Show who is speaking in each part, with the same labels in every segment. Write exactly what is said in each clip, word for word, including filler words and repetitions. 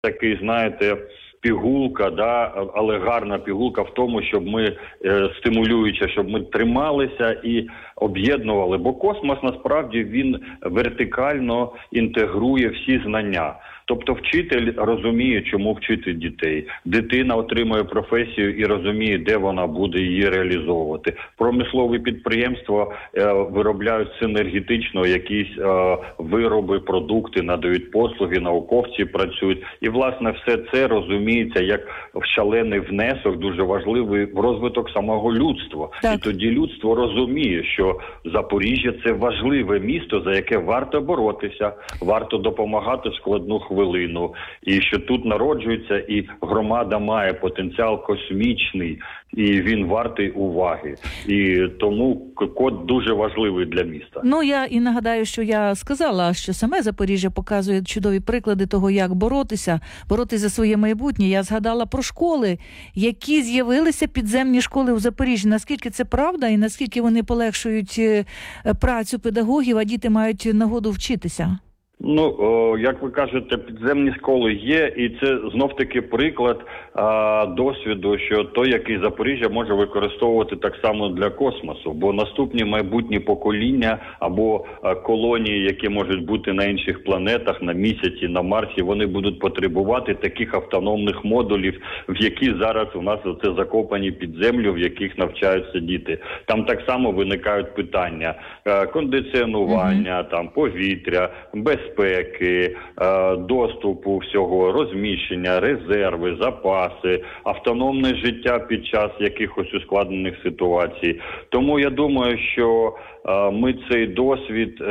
Speaker 1: такий, знаєте, пігулка, да, але гарна пігулка в тому, щоб ми, е, стимулюючи, щоб ми трималися і об'єднували. Бо космос, насправді, він вертикально інтегрує всі знання. Тобто вчитель розуміє, чому вчити дітей. Дитина отримує професію і розуміє, де вона буде її реалізовувати. Промислові підприємства е, виробляють синергетично якісь е, вироби, продукти, надають послуги, науковці працюють. І, власне, все це розуміється як шалений внесок, дуже важливий в розвиток самого людства.
Speaker 2: Так.
Speaker 1: І тоді людство розуміє, що Запоріжжя – це важливе місто, за яке варто боротися, варто допомагати в складну хвилину. І що тут народжується, і громада має потенціал космічний, і він вартий уваги. І тому код дуже важливий для міста.
Speaker 2: Ну, я і нагадаю, що я сказала, що саме Запоріжжя показує чудові приклади того, як боротися, боротися за своє майбутнє. Я згадала про школи, які з'явилися, підземні школи у Запоріжжі. Наскільки це правда і наскільки вони полегшують працю педагогів, а діти мають нагоду вчитися?
Speaker 1: Ну, о, як ви кажете, підземні школи є, і це знов-таки приклад а, досвіду, що той, який Запоріжжя може використовувати так само для космосу. Бо наступні майбутні покоління або а, колонії, які можуть бути на інших планетах, на Місяці, на Марсі, вони будуть потребувати таких автономних модулів, в які зараз у нас оце закопані під землю, в яких навчаються діти. Там так само виникають питання а, кондиціонування, mm-hmm. там, повітря, безпеки, безпеки, доступу всього, розміщення, резерви, запаси, автономне життя під час якихось ускладнених ситуацій. Тому я думаю, що ми цей досвід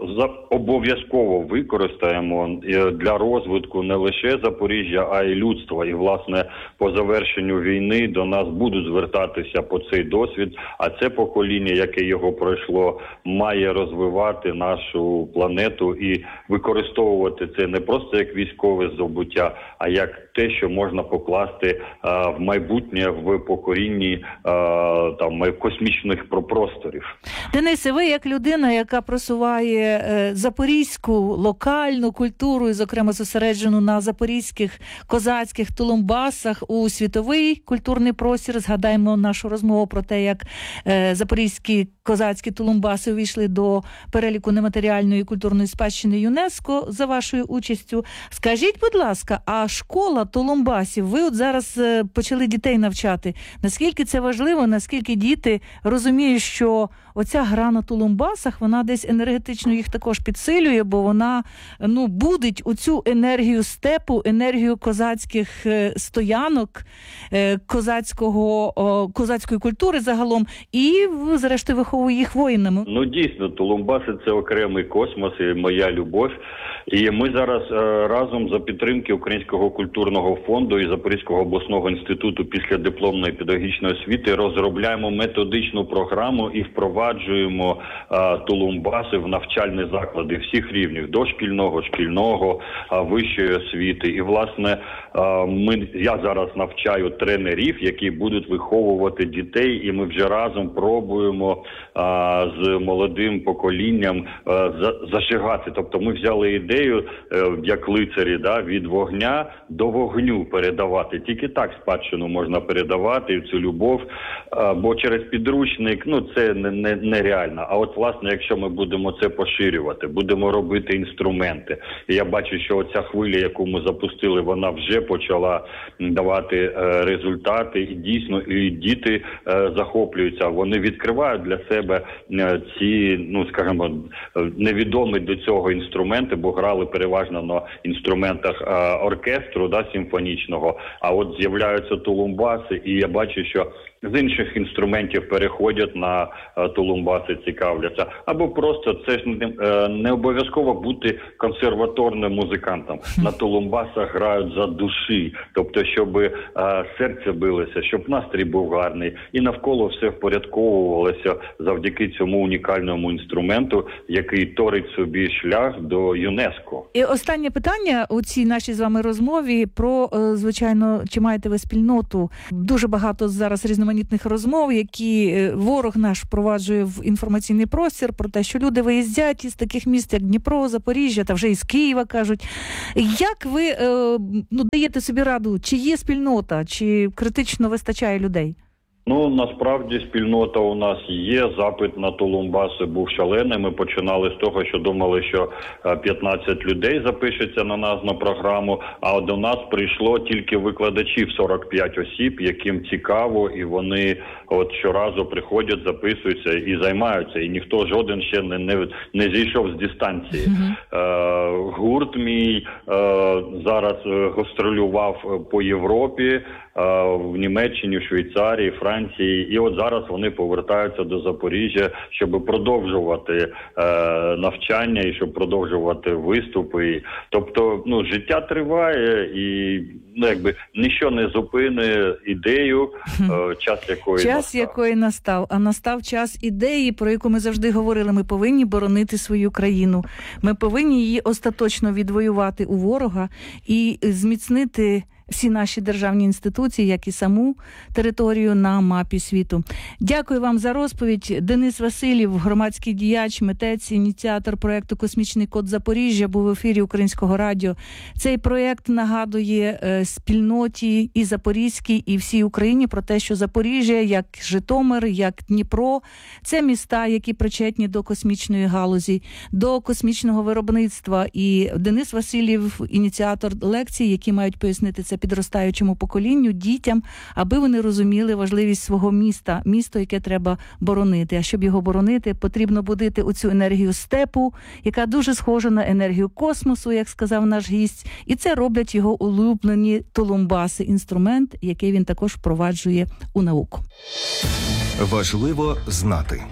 Speaker 1: обов'язково використаємо для розвитку не лише Запоріжжя, а й людства. І, власне, по завершенню війни до нас будуть звертатися по цей досвід, а це покоління, яке його пройшло, має розвивати нашу планету і використовувати це не просто як військове здобуття, а як те, що можна покласти а, в майбутнє в покорінні а, там космічних просторів.
Speaker 2: Денисе, ви як людина, яка просуває е, запорізьку локальну культуру, і, зокрема, зосереджену на запорізьких козацьких тулумбасах у світовий культурний простір, згадаємо нашу розмову про те, як е, запорізькі козацькі тулумбаси увійшли до переліку нематеріальної культурної спадщини ЮНЕСКО за вашою участю. Скажіть, будь ласка, а школа тулумбасів, ви от зараз е, почали дітей навчати. Наскільки це важливо, наскільки діти розуміють, що оця гра на тулумбасах, вона десь енергетично їх також підсилює, бо вона, ну, будить оцю енергію степу, енергію козацьких е, стоянок, е, козацького, о, козацької культури загалом, і, зрештою, виховує їх воїнами.
Speaker 1: Ну, дійсно, тулумбаси – це окремий космос і моя любов. І ми зараз е, разом за підтримки Українського культурного фонду і Запорізького обласного інституту післядипломної педагогічної освіти розробляємо методичну програму і впроваджуємо е, тулумбаси в навчальні заклади всіх рівнів, дошкільного, шкільного, е, вищої освіти. І, власне, е, ми, я зараз навчаю тренерів, які будуть виховувати дітей, і ми вже разом пробуємо е, з молодим поколінням е, за, зажигати. Тобто ми взяли ідею, е, як лицарі, да, від вогня до вогню передавати. Тільки так спадщину можна передавати, цю любов, е, бо через підручник, ну, це не, не, нереально. А от, власне, якщо ми будемо це поширювати, будемо робити інструменти. І я бачу, що оця хвиля, яку ми запустили, вона вже почала давати е, результати. І дійсно, і діти е, захоплюються. Вони відкривають для себе е, ці, ну, скажімо, невідомі до цього інструменти, бо грали переважно на інструментах е, оркестру, да, симфонічного. А от з'являються тулумбаси, і я бачу, що з інших інструментів переходять на е, тулумбаси, цікавляться. Або просто це ж не, е, не обов'язково бути консерваторним музикантом. На тулумбасах грають за душі, тобто, щоб е, серце билося, щоб настрій був гарний, і навколо все впорядковувалося завдяки цьому унікальному інструменту, який торить собі шлях до ЮНЕСКО.
Speaker 2: І останнє питання у цій нашій з вами розмові про, е, звичайно, чи маєте ви спільноту? Дуже багато зараз різноманітних різноманітних розмов, які ворог наш впроваджує в інформаційний простір про те, що люди виїздять із таких міст, як Дніпро, Запоріжжя, та вже із Києва, кажуть. Як ви ну, даєте собі раду, чи є спільнота, чи критично вистачає людей?
Speaker 1: Ну, насправді, спільнота у нас є. Запит на Толумбаси був шалений. Ми починали з того, що думали, що п'ятнадцять людей запишеться на нас на програму, а до нас прийшло тільки викладачів сорок п'ять осіб, яким цікаво, і вони от щоразу приходять, записуються і займаються. І ніхто, жоден ще не, не, не зійшов з дистанції. Mm-hmm. Е, гурт мій е, зараз гастролював по Європі, в Німеччині, в Швейцарії, Франції. І от зараз вони повертаються до Запоріжжя, щоб продовжувати е, навчання і щоб продовжувати виступи. Тобто, ну, життя триває і, ну, якби, ніщо не зупине ідею, е, час якої
Speaker 2: час
Speaker 1: настав.
Speaker 2: якої настав. А настав час ідеї, про яку ми завжди говорили. Ми повинні боронити свою країну. Ми повинні її остаточно відвоювати у ворога і зміцнити всі наші державні інституції, як і саму територію на мапі світу. Дякую вам за розповідь. Денис Василів, громадський діяч, митець, ініціатор проєкту «Космічний код Запоріжжя», був в ефірі Українського радіо. Цей проєкт нагадує е, спільноті і Запорізькій, і всій Україні про те, що Запоріжжя, як Житомир, як Дніпро – це міста, які причетні до космічної галузі, до космічного виробництва. І Денис Василів – ініціатор лекцій, які мають пояснити це підростаючому поколінню, дітям, аби вони розуміли важливість свого міста, місто, яке треба боронити. А щоб його боронити, потрібно будити оцю енергію степу, яка дуже схожа на енергію космосу, як сказав наш гість. І це роблять його улюблені толумбаси, інструмент, який він також впроваджує у науку.
Speaker 3: Важливо знати.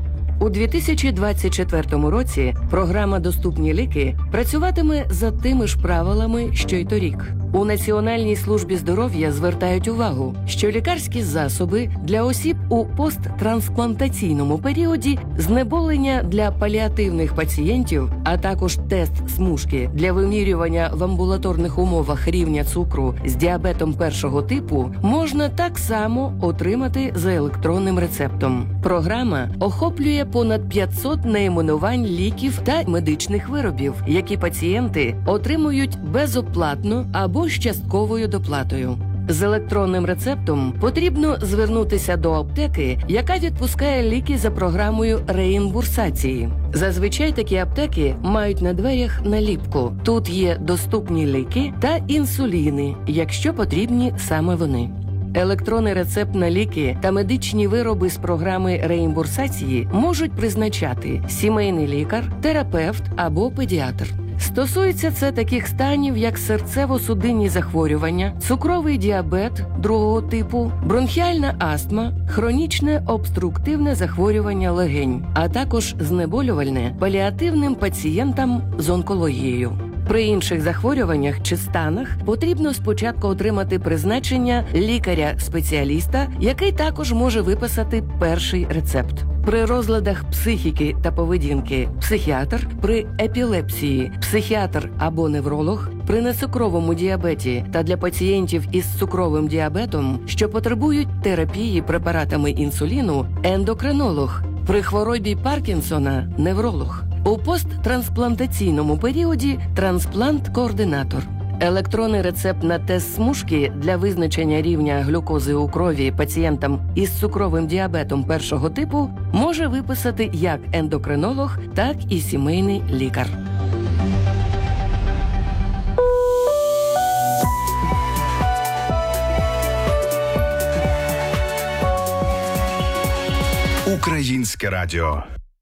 Speaker 4: У дві тисячі двадцять четвертому році програма «Доступні ліки» працюватиме за тими ж правилами, що й торік. У Національній службі здоров'я звертають увагу, що лікарські засоби для осіб у посттрансплантаційному періоді, знеболення для паліативних пацієнтів, а також тест смужки для вимірювання в амбулаторних умовах рівня цукру з діабетом першого типу можна так само отримати за електронним рецептом. Програма охоплює понад п'ятсот найменувань ліків та медичних виробів, які пацієнти отримують безоплатно або з частковою доплатою. З електронним рецептом потрібно звернутися до аптеки, яка відпускає ліки за програмою реімбурсації. Зазвичай такі аптеки мають на дверях наліпку. Тут є доступні ліки та інсуліни, якщо потрібні саме вони. Електронний рецепт на ліки та медичні вироби з програми реімбурсації можуть призначати сімейний лікар, терапевт або педіатр. Стосується це таких станів, як серцево-судинні захворювання, цукровий діабет другого типу, бронхіальна астма, хронічне обструктивне захворювання легень, а також знеболювальне паліативним пацієнтам з онкологією. При інших захворюваннях чи станах потрібно спочатку отримати призначення лікаря-спеціаліста, який також може виписати перший рецепт. При розладах психіки та поведінки – психіатр, при епілепсії – психіатр або невролог, при нецукровому діабеті та для пацієнтів із цукровим діабетом, що потребують терапії препаратами інсуліну – ендокринолог, при хворобі Паркінсона – невролог. У посттрансплантаційному періоді – трансплант-координатор. Електронний рецепт на тест смужки для визначення рівня глюкози у крові пацієнтам із цукровим діабетом першого типу може виписати як ендокринолог, так і сімейний лікар.
Speaker 3: Українське радіо.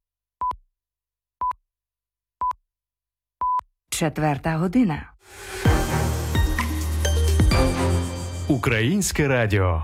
Speaker 5: Четверта година.
Speaker 6: Українське радіо.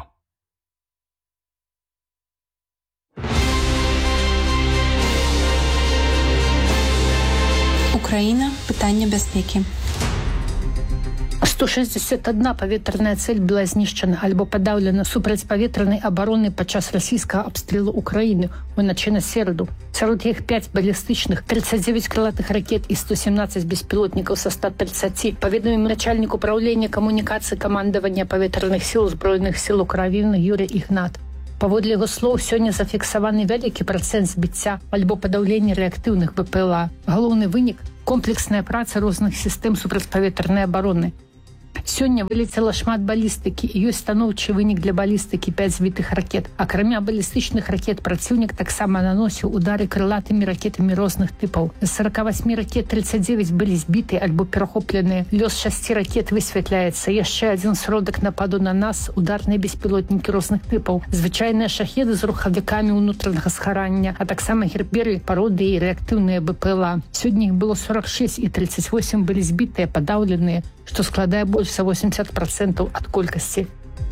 Speaker 7: Україна. Питання безпеки.
Speaker 8: сто шестьдесят одна паветраная цель была знищена або подавлена супрацьпаветранай обороны падчас расійскага абстрэлу Украіны у наче на сераду. Сярод іх пяць балістычных, тридцать девять крылатых ракет і сто семнадцать беспилотников со ста тридцати. Паведаміў начальник управления коммуникации командования паветраных сил Збройных сил Украины Юрий Игнат. Паводле яго слоў, сёння зафіксаваны вялікі працэнт збіцця альбо падаўлення рэактыўных БПЛА. Галоўны вынік – комплексная праца розных сістэм супрацьпаветранай абароны. Сёння вылецела шмат балістыкі, і ёсць станоўчы вынік для балістыкі пяць збітых ракет. Акрамя балістычных ракет праціўнік таксама наносіў удары крылатымі ракетамі розных тыпаў. З сорок восемь ракет тридцать девять былі збіты альбо перахопленыя. Лёс шасці ракет высвятляецца. Яшчэ адзін сродак нападу на нас – ударныя беспілотнікі розных тыпаў. Звычайныя шахеды з рухавікамі ўнутранага згарання, а таксама герберы, пароды і рэактыўныя БПЛА. Сёння іх было сорок шесть, і тридцать восемь былі збітыя, падаўленыя, што складае больш за восемьдесят процентов ад колькасці.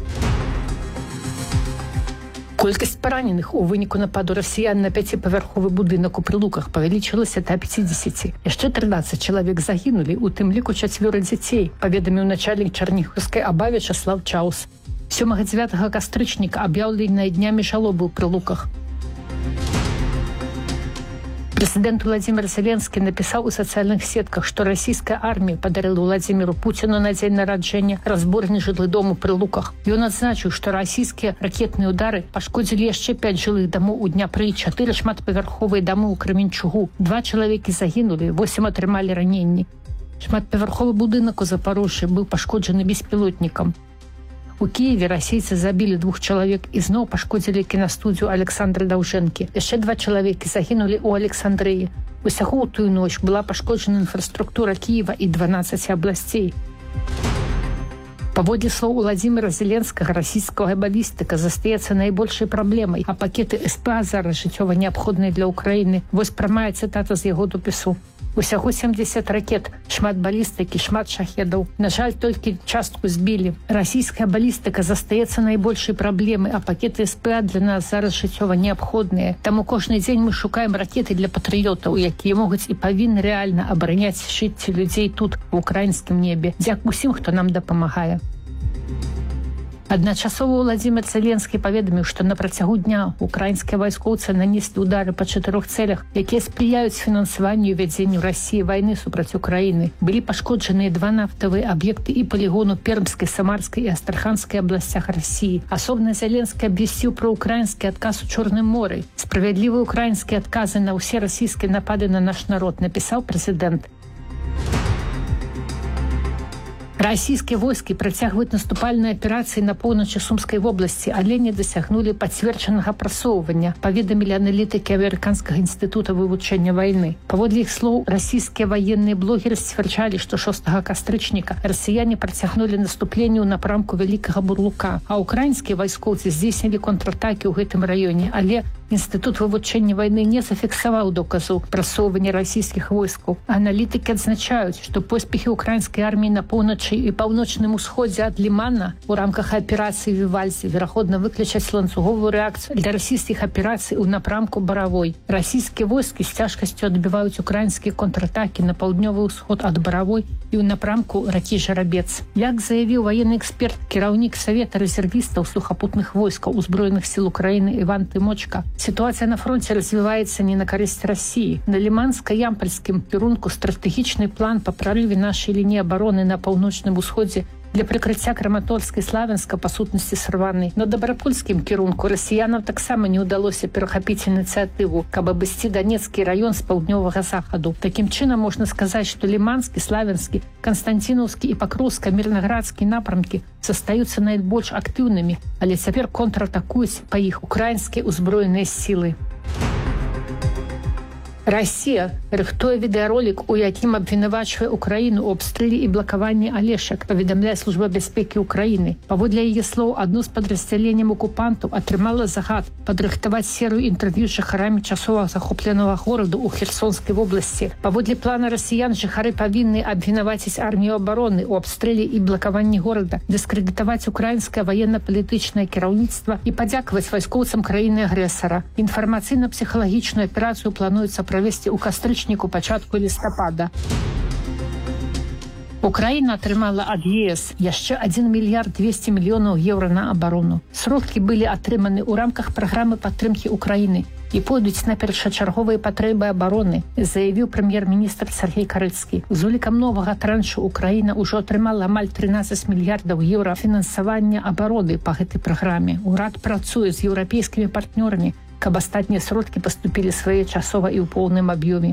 Speaker 8: Колькасць параненых у выніку нападу расіян на пяціпавярховы будынак у Прылуках павялічылася да пятидесяти. Яшчэ тринадцать чалавек загінулі, у тым ліку чацвёра дзяцей, паведаміў начальнік Чарнігаўскай АБА Вячаслав Чаус. сёмага-дзевятага кастрычніка аб'яўленыя днямі жалобы ў Прылуках. Президент Владимир Зеленский написал у социальных сетках, что российская армия подарила Владимиру Путину на день народження разборный жылы дом у Прилуках. И он отзначил, что российские ракетные удары пошкодили еще пять жилых домов у Днепры, четыре шматпавярховые дома у Кременчугу. Два человека загинули, восемь атрымали ранения. Шматпавярховый будынок у Запорожжя был пошкоджен беспилотником. У Киеве расейцы забілі двух чалавек і зноў пашкодзілі кінастудыю Александра Даўжэнкі. Яшчэ два чалавекі загінулі ў Александрыі. Усяго ў тую ноч была пашкоджана інфраструктура Киева і дванаццаці абласцей. Паводле слоў Владимира Зеленскага, расійская балістыка застаецца найбольшай праблемай, а пакеты СПА зараз жыццёва неабходныя для Украіны. Вось прамая цытата з яго допісу. Усяго семьдесят ракет, шмат балістыкі, шмат шахедаў. На жаль, толькі частку збілі. Расійская балістыка застаецца найбольшай праблемай, а пакеты СПА для нас зараз жыццёва неабходныя. Таму кожны дзень мы шукаем ракеты для патрыётаў, якія могуць і павінны рэальна абараняць жыцці людзей тут, у украінскім небе. Дзякуй усім, хто нам дапамагае. Адначасова Владимир Зеленскі паведаміў, што на працягу дня украінскія вайскоўцы нанеслі удары па чатырох цэлях, якія спрыяюць фінансаванню і вядзенню Расіі вайны супраць Украіны. Былі пашкоджаныя два нафтавыя аб'екты і палігону Пермскай, Самарскай і Астраханскай абласцях Расіі. Асобна Зеленскі абвясціў пра украінскі адказ у Чорным моры. Справядлівыя украінскія адказы на ўсе расійскія напады на наш народ, напісаў прэзідэнт. Расійскія войскі працягваюць наступальныя аперацыі на поўначы Сумскай вобласці, але не дасягнулі пацверджанага прасоўвання, паведамілі аналітыкі Амерыканскага інстытута вывучэння вайны. Паводле іх слоў, расійскія ваенныя блогеры сцвярджалі, што шостага кастрычніка расіяне працягнулі наступленне ў напрамку Вялікага Бурлука, а украінскія вайскоўцы здзейснілі контратакі ў гэтым раёне, але Інстытут вывучэння вайны не зафіксаваў доказаў прасоўвання расійскіх войскаў. Аналітыкі адзначаюць, што поспехі украінскай арміі на поўначы і паўночным усходзе ад Лімана у рамках аперацыі Вівальсі верагодна выключаць ланцуговую рэакцыю для расійскіх аперацый у напрамку Баравой. Расійскія войскі з цяжкасцю адбіваюць украінскія контратакі на паўднёвы ўсход ад Баравой і ў напрамку ракі Жарабец. Як заявіў ваенны эксперт, кіраўнік Савета рэзервістаў сухапутных войскаў узброеных сіл Украіны Іван Тымочка, ситуация на фронте развивается не на користь России. На Лиманско-Ямпольском кірунку стратегічный план по прорыве нашей линии обороны на паўночным усходе для прикрыцця Краматорска і Славянска па сутнасці сарваны. На Добропольскім кірунку расіянам таксама не ўдалося перахапіць ініцыятыву, каб абысці Донецкі раён з паўднёвага захаду. Такім чынам можна сказаць, што Ліманскі, Славянскі, Канстантінаўскі і Пакроўска-Мірнаградскі напрамкі застаюцца найбольш актыўнымі, але цяпер контратакуюць па іх украінскія ўзброеныя сілы. Расія рыхтуе відэаролік, у якім абвінавачвае Украіну ў абстрэле і блакаванні Алешак, паведамляе Служба бяспекі Украіны. Паводле яе слоў, адно з падраздзяленняў акупантаў атрымала загад падрыхтаваць серыю інтэрв'ю з жыхарамі часова захопленага гораду ў Херсонскай вобласці. Паводле плана расіян, жыхары павінны абвінаваціць армію абароны ў абстрэле і блакаванні горада, дыскрэдытаваць украінскае ваенна-палітычнае кіраўніцтва і падзякаваць вайскоўцам краіны-агрэсара. Інфармацыйна-псіхалагічную аперацыю плануецца правесці ў кастрычніку пачатку лістапада. Украина атрымала ад ЕС яшчэ адзін мільярд двесце мільёнаў еўра на абарону. Сродкі былі атрыманы ў рамках праграмы падтрымкі Украіны і пойдуць на першачарговыя патрэбы абароны, заявіў прэм'ер-міністр Сергей Карыцкі. З улікам новага траншу Украіна ўжо атрымала амаль трынаццаць мільярдаў еўра фінансавання абароны па гэтай праграме. Урад працуе з еўрапейскімі партнёрамі, каб астатнія сродкі паступілі своечасова і ў поўным аб'ёме.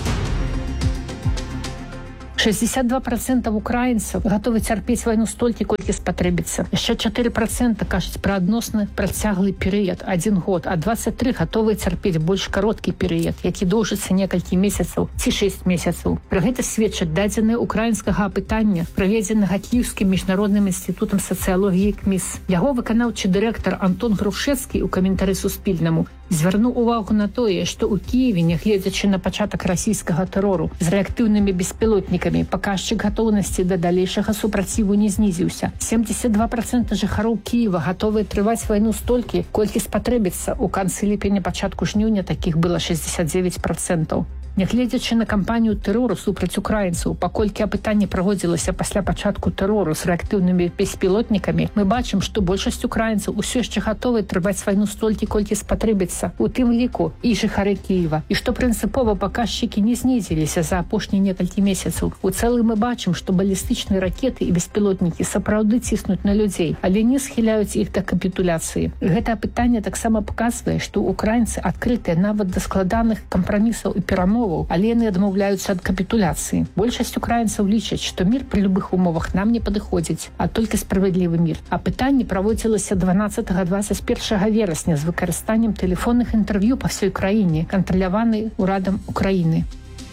Speaker 8: шестьдесят два процента украінцаў гатовы цярпець вайну столькі, колькі спатрэбіцца. Яшчэ чатыры проценты кажуць пра адносна працяглы перыяд, адзін год, а двадцать три гатовы цярпець больш кароткі перыяд, які доўжыцца некалькі месяцаў ці шэсць месяцаў. Пра гэта сведчаць дадзеныя украінскага апытання, праведзенага Кіеўскім міжнародным інстытутам сацыялогіі КМІС. Яго выканаўчы дырэктар Антон Грушэцкі ў каментары Суспільнаму звярнуў увагу на тое, што ў Кіеве, нягледзячы на пачатак расійскага тэрору з рэактыўнымі беспілотнікамі, паказчык гатоўнасці да далейшага супраціву не знізіўся. семьдесят два процента жыхароў Кіева гатовыя трываць вайну столькі, колькі спатрэбіцца. У канцы ліпеня, пачатку жніўня такіх было шестьдесят девять процентов. Нягледзячы на кампанію тэрору супраць украінцаў, паколькі апытанне праводзілася пасля пачатку тэрору з рэактыўнымі беспілотнікамі, мы бачым, што большасць украінцаў усё яшчэ гатовыя трываць вайну столькі, колькі спатрэбіцца, у тым ліку і жыхары Кіева. І што прынцыпова паказчыкі не знізіліся за апошнія некалькі месяцаў. У цэлым мы бачым, што балістычныя ракеты і беспілотнікі сапраўды ціснуць на людзей, але не схіляюць іх да капітуляцыі. Гэта апытанне таксама паказвае, што украінцы адкрытыя нават да складаных кампрамісаў і перамоў, але яны адмаўляюцца ад капітуляцыі. Большасць украінцаў лічаць, што мір пры любых умовах нам не падыходзіць, а толькі справядлівы мір. Апытанне праводзілася дванаццатага - двадцать першага верасня з выкарыстаннем тэлефонных інтэрв'ю па ўсёй краіне, кантраляваны урадам Украіны.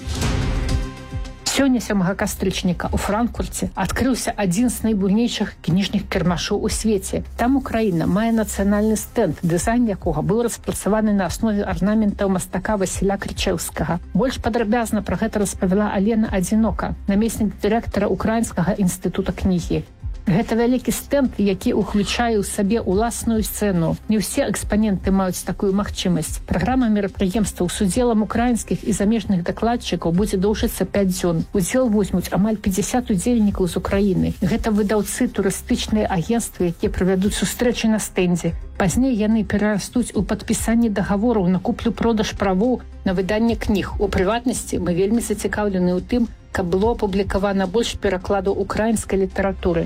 Speaker 8: Сёння сёмага кастрычніка ў Франкфурце адкрыўся адзін з найбуйнейшых кніжных кірмашоў у свеце. Там Украіна мае нацыянальны стэнд, дызайн якога быў распрацаваны на аснове арнаментаў мастака Васіля Крычэўскага. Больш падрабязна пра гэта распавяла Алена Адзінока, намеснік дырэктара Украінскага інстытута кнігі. Гэта вялікі стэнд, які ўключае ў сабе ўласную сцэну. Не ўсе экспаненты маюць такую магчымасць. Праграма мерапрыемстваў з удзелам украінскіх і замежных дакладчыкаў будзе доўжыцца пяць дзён. Удзел возьмуць амаль пятьдесят удзельнікаў з Украіны. Гэта выдаўцы, турыстычныя агенцтвы, якія правядуць сустрэчы на стэндзе. Пазней яны перарастуць у падпісанні дагавораў на куплю-продаж правоў на выданне кніг. У прыватнасці мы вельмі зацікаўлены ў тым, каб было апублікавана больш перакладаў украінскай літаратуры.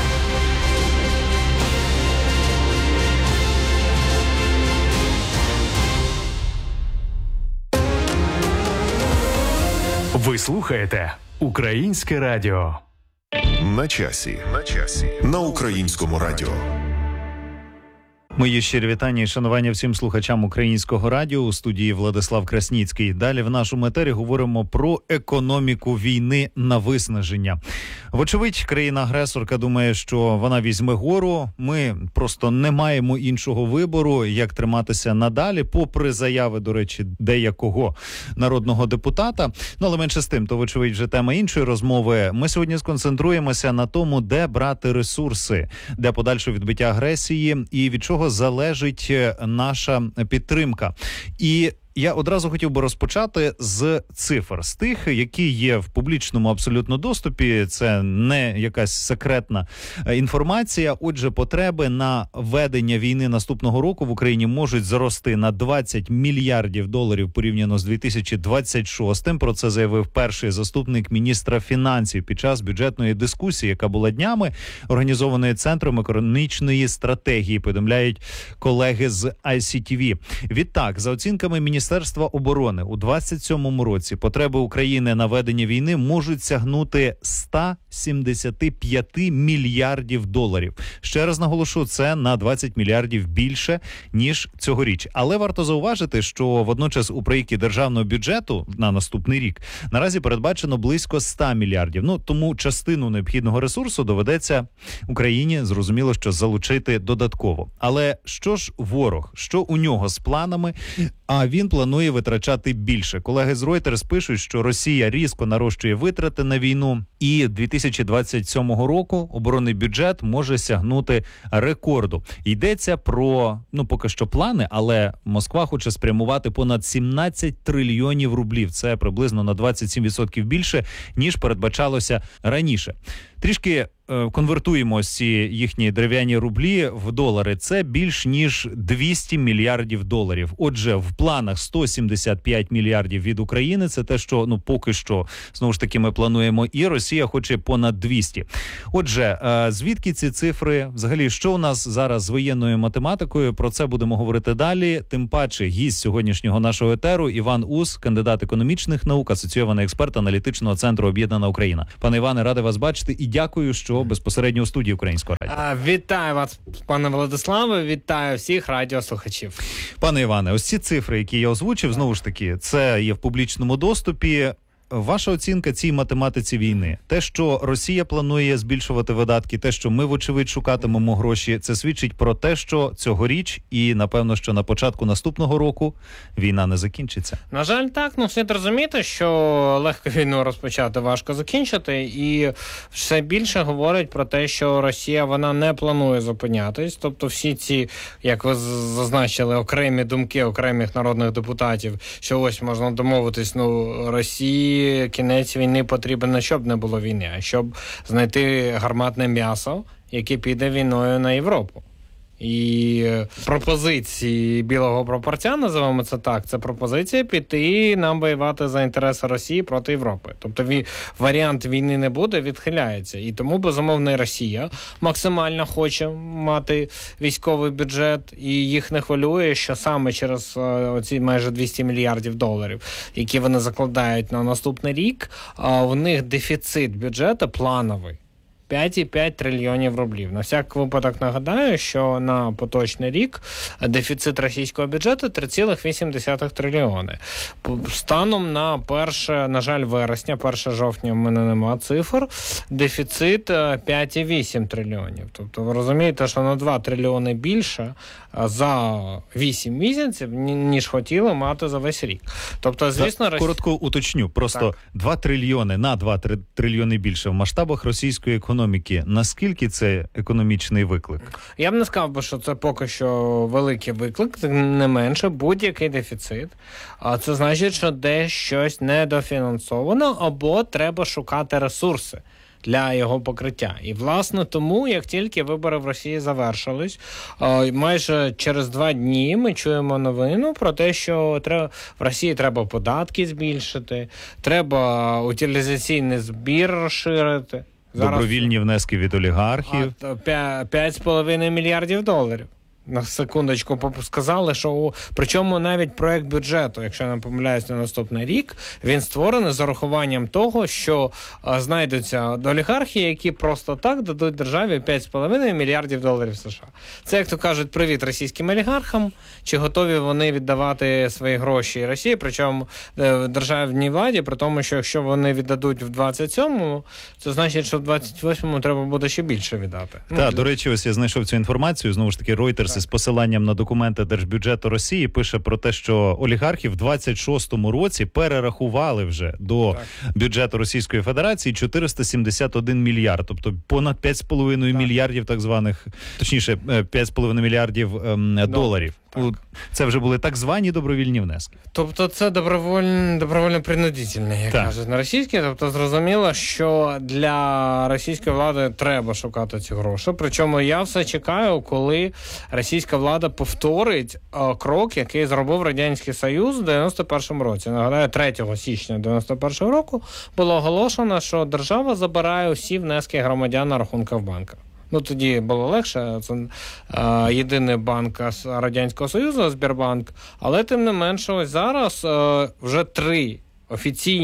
Speaker 3: Ви слухаєте Українське радіо.
Speaker 5: На часі. На часі. На Українському радіо.
Speaker 6: Мої щирі вітання і шанування всім слухачам Українського радіо. У студії Владислав Красніцький. Далі в нашому етері говоримо про економіку війни на виснаження. Вочевидь, країна-агресорка думає, що вона візьме гору. Ми просто не маємо іншого вибору, як триматися надалі, попри заяви, до речі, деякого народного депутата. Ну, але менше з тим, то, вочевидь, вже тема іншої розмови. Ми сьогодні сконцентруємося на тому, де брати ресурси, де подальше відбиття агресії і від чого залежить наша підтримка. І я одразу хотів би розпочати з цифр, з тих, які є в публічному абсолютно доступі. Це не якась секретна інформація. Отже, потреби на ведення війни наступного року в Україні можуть зрости на двадцять мільярдів доларів порівняно з дві тисячі двадцять шостим. Про це заявив перший заступник міністра фінансів під час бюджетної дискусії, яка була днями, організованої Центром економічної стратегії, повідомляють колеги з ай сі ті ві. Відтак, за оцінками міністра Міністерства оборони у двадцять сьомому році потреби України на ведення війни можуть сягнути сто сімдесят п'ять мільярдів доларів. Ще раз наголошу, це на двадцять мільярдів більше, ніж цьогоріч. Але варто зауважити, що водночас у проєкті державного бюджету на наступний рік наразі передбачено близько ста мільярдів. Ну, тому частину необхідного ресурсу доведеться Україні, зрозуміло, що залучити додатково. Але що ж ворог? Що у нього з планами? А він планує планує витрачати більше. Колеги з Reuters пишуть, що Росія різко нарощує витрати на війну, і дві тисячі двадцять сьомого року оборонний бюджет може сягнути рекорду. Йдеться про, ну, поки що плани, але Москва хоче спрямувати понад сімнадцять трильйонів рублів. Це приблизно на двадцять сім відсотків більше, ніж передбачалося раніше. Трішки е, конвертуємо ці їхні дерев'яні рублі в долари. Це більш ніж двісті мільярдів доларів. Отже, в планах сто сімдесят п'ять мільярдів від України. Це те, що, ну, поки що, знову ж таки, ми плануємо. І Росія хоче понад двісті. Отже, е, звідки ці цифри? Взагалі, що у нас зараз з воєнною математикою? Про це будемо говорити далі. Тим паче, гість сьогоднішнього нашого етеру Іван Ус, кандидат економічних наук, асоційований експерт аналітичного центру «Об'єднана Україна». Пане Іване, радий вас бачити і дякую, що безпосередньо у студії Українського радіо.
Speaker 9: А, вітаю вас, пане Владиславе, вітаю всіх радіослухачів.
Speaker 6: Пане Іване, ось ці цифри, які я озвучив, знову ж таки, це є в публічному доступі. Ваша оцінка цій математиці війни? Те, що Росія планує збільшувати видатки, те, що ми, вочевидь, шукатимемо гроші, це свідчить про те, що цьогоріч і, напевно, що на початку наступного року війна не закінчиться.
Speaker 9: На жаль, так. Ну, слід розуміти, що легко війну розпочати, важко закінчити. І все більше говорять про те, що Росія, вона не планує зупинятись. Тобто всі ці, як ви зазначили, окремі думки окремих народних депутатів, що ось можна домовитись, ну, Росії кінець війни потрібен не щоб не було війни, а щоб знайти гарматне м'ясо, яке піде війною на Європу. І пропозиції білого прапорця, називаємо це так, це пропозиція піти нам воювати за інтереси Росії проти Європи. Тобто ві- варіант війни не буде, відхиляється. І тому, безумовно, і Росія максимально хоче мати військовий бюджет, і їх не хвилює, що саме через е, оці майже двісті мільярдів доларів, які вони закладають на наступний рік, е, в них дефіцит бюджету плановий. п'ять цілих п'ять трильйонів рублів. На всяк випадок нагадаю, що на поточний рік дефіцит російського бюджету три цілих вісім десятих трильйони. Станом на перше, на жаль, вересня, перше жовтня в мене нема цифр, дефіцит п'ять цілих вісім трильйонів. Тобто ви розумієте, що на два трильйони більше за вісім місяців, ніж хотіли мати за весь рік. Тобто, звісно,
Speaker 6: так,
Speaker 9: Росі...
Speaker 6: коротко уточню, просто
Speaker 9: так.
Speaker 6: два трильйони на два трильйони більше в масштабах російської економіки. Наскільки це економічний виклик?
Speaker 9: Я б не сказав би, що це поки що великий виклик, не менше, будь-який дефіцит. А це значить, що десь щось недофінансовано або треба шукати ресурси для його покриття. І, власне, тому, як тільки вибори в Росії завершились, майже через два дні ми чуємо новину про те, що треба, в Росії треба податки збільшити, треба утилізаційний збір розширити. Зараз
Speaker 6: добровільні внески від олігархів.
Speaker 9: п'ять з половиною мільярдів доларів. На секундочку сказали, що причому навіть проект бюджету, якщо я не помиляюсь, на наступний рік, він створений з урахуванням того, що а, знайдуться олігархи, які просто так дадуть державі п'ять з половиною мільярдів доларів США. Це, як то кажуть, привіт російським олігархам, чи готові вони віддавати свої гроші Росії, причому державній владі, при тому, що якщо вони віддадуть в двадцять сьомому, це значить, що в двадцять восьмому треба буде ще більше віддати.
Speaker 6: Так, ну, для... до речі, ось я знайшов цю інформацію, знову ж таки, Reuters з посиланням на документи Держбюджету Росії пише про те, що олігархи в двадцять шостому році перерахували вже до так. бюджету Російської Федерації чотириста сімдесят один мільярд, тобто понад п'ять з половиною мільярдів так званих, точніше, п'ять з половиною мільярдів ем, доларів. Так. Це вже були так звані добровільні внески.
Speaker 9: Тобто це добровольно, добровольно принудительне, як так. кажуть на російській. Тобто зрозуміло, що для російської влади треба шукати ці гроші. Причому я все чекаю, коли російська влада повторить о, крок, який зробив Радянський Союз у дев'яносто першому році. Нагадаю, третього січня дев'яносто першого року було оголошено, що держава забирає усі внески громадян на рахунки в банках. Ну, тоді було легше, це е, єдиний банк Радянського Союзу, Сбербанк, але тим не менше ось зараз е, вже три офіційні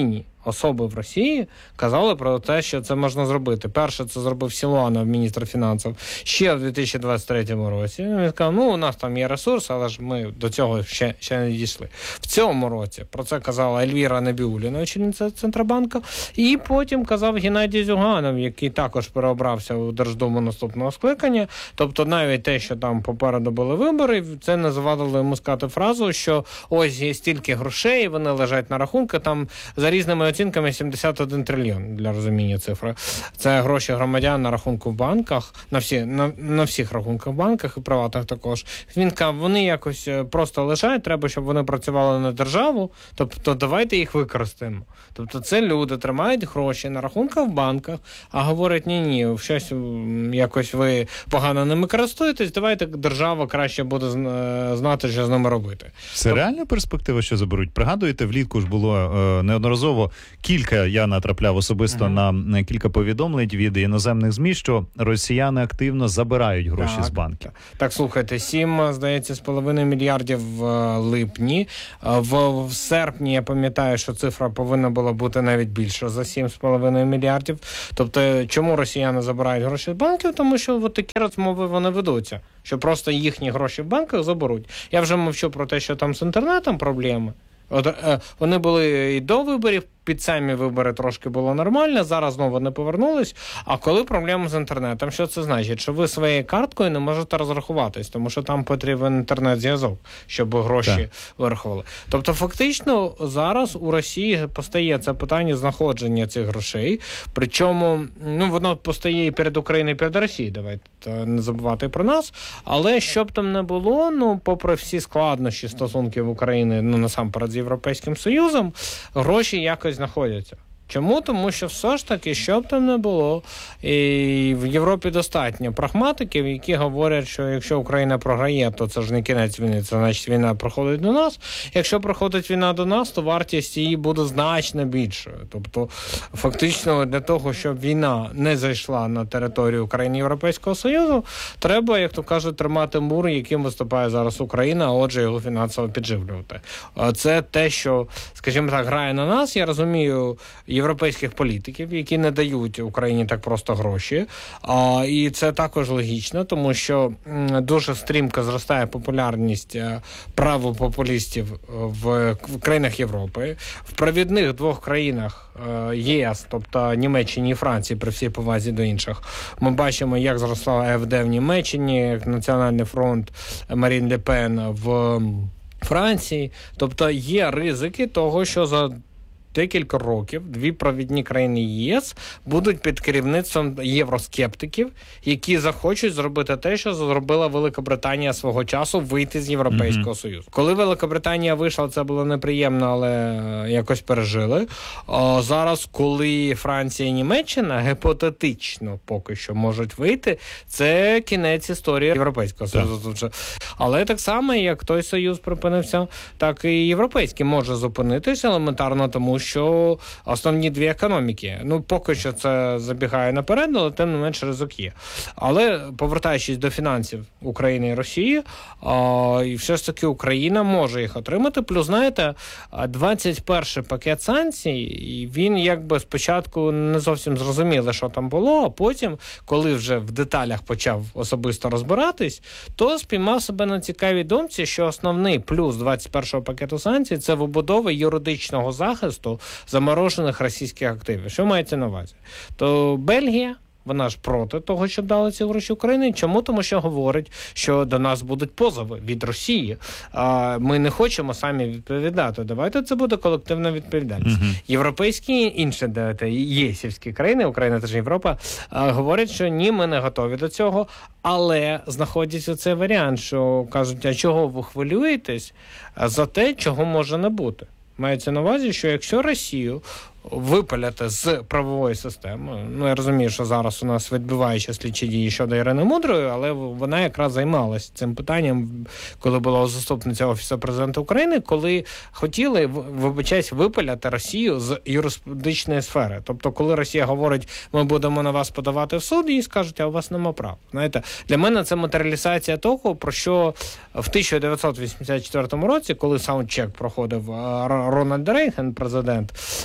Speaker 9: особи в Росії казали про те, що це можна зробити. Перше, це зробив Силуанов, міністр фінансів, ще в дві тисячі двадцять третьому році. Він сказав, ну, у нас там є ресурси, але ж ми до цього ще, ще не дійшли. В цьому році про це казала Ельвіра Набіулліна, очільниця Центробанку, і потім казав Геннадій Зюганов, який також переобрався у Держдуму наступного скликання. Тобто навіть те, що там попереду були вибори, це не завадило йому сказати фразу, що ось є стільки грошей, вони лежать на рахунку, там за різними оцінками сімдесят один трильйон, для розуміння цифри. Це гроші громадян на рахунку в банках, на, всі, на, на всіх рахунках в банках і приватних також. Він каже, вони якось просто лежать, треба, щоб вони працювали на державу, тобто давайте їх використаємо. Тобто це люди тримають гроші на рахунках в банках, а говорять, ні-ні, щось якось ви погано ними користуєтесь, давайте держава краще буде знати, що з ними робити.
Speaker 6: Це Тоб... реальна перспектива, що заберуть? Пригадуєте, влітку ж було е, неодноразово кілька, я натрапляв особисто uh-huh. на кілька повідомлень від іноземних ЗМІ, що росіяни активно забирають гроші
Speaker 9: так,
Speaker 6: з банків.
Speaker 9: Так. так, слухайте, сім, здається, з половиною мільярдів в липні. В, в серпні, я пам'ятаю, що цифра повинна була бути навіть більше за сім з половиною мільярдів. Тобто, чому росіяни забирають гроші з банків? Тому що от такі розмови вони ведуться, що просто їхні гроші в банках заберуть. Я вже мовчу про те, що там з інтернетом проблеми. От, е, вони були і до виборів, під самі вибори трошки було нормально, зараз знову не повернулись. А коли проблема з інтернетом, що це значить? Що ви своєю карткою не можете розрахуватись, тому що там потрібен інтернет-зв'язок, щоб гроші так. вирахували. Тобто фактично зараз у Росії постає це питання знаходження цих грошей, причому ну, воно постає і перед Україною, і перед Росією, давайте не забувати про нас, але що б там не було, ну, попри всі складнощі стосунків України, ну, насамперед з Європейським Союзом, гроші якось знаходяться. Чому? Тому що все ж таки, що б там не було, і в Європі достатньо прагматиків, які говорять, що якщо Україна програє, то це ж не кінець війни, це значить війна проходить до нас. Якщо проходить війна до нас, то вартість її буде значно більшою. Тобто, фактично, для того, щоб війна не зайшла на територію України і Європейського Союзу, треба, як то кажуть, тримати мур, яким виступає зараз Україна, а отже, його фінансово підживлювати. Це те, що, скажімо так, грає на нас. Я розумію європейських політиків, які не дають Україні так просто гроші. А, і це також логічно, тому що м, дуже стрімко зростає популярність е, правопопулістів в, в країнах Європи. В провідних двох країнах е, ЄС, тобто Німеччині і Франції, при всій повазі до інших, ми бачимо, як зросла АФД в Німеччині, як Національний фронт Марін Ле Пен в Франції. Тобто є ризики того, що за декілька років дві провідні країни ЄС будуть під керівництвом євроскептиків, які захочуть зробити те, що зробила Велика Британія свого часу, вийти з Європейського mm-hmm. Союзу. Коли Велика Британія вийшла, це було неприємно, але якось пережили. А зараз, коли Франція і Німеччина гіпотетично поки що можуть вийти, це кінець історії Європейського Союзу. Yeah. Але так само, як той Союз припинився, так і Європейський може зупинитися елементарно тому, що основні дві економіки. Ну, поки що це забігає наперед, але тим не менше ризик є. Але, повертаючись до фінансів України і Росії, а, і все ж таки Україна може їх отримати. Плюс, знаєте, двадцять перший пакет санкцій, він якби спочатку не зовсім зрозуміло, що там було, а потім, коли вже в деталях почав особисто розбиратись, то спіймав себе на цікавій думці, що основний плюс двадцять першого пакету санкцій – це вибудова юридичного захисту заморожених російських активів. Що мається на увазі? То Бельгія, вона ж проти того, щоб дали ці гроші Україні. Чому? Тому що говорить, що до нас будуть позови від Росії. А ми не хочемо самі відповідати. Давайте це буде колективна відповідальність. Uh-huh. Європейські, інші єсівські країни, Україна теж Європа, говорять, що ні, ми не готові до цього, але знаходять оцей варіант, що кажуть, а чого ви хвилюєтесь за те, чого може не бути. Мається на увазі, що якщо Росію випаляти з правової системи, ну я розумію, що зараз у нас відбуваються слідчі дії щодо Ірини Мудрої, але вона якраз займалась цим питанням, коли була заступниця Офісу Президента України, коли хотіли, вибачаюсь, випаляти Росію з юрисдикційної сфери. Тобто, коли Росія говорить, ми будемо на вас подавати в суд, їй скажуть, а у вас нема прав. Знаєте, для мене це матеріалізація того, про що в тисяча дев'ятсот вісімдесят четвертому році, коли саундчек проходив Рональд Рейган, президент, на той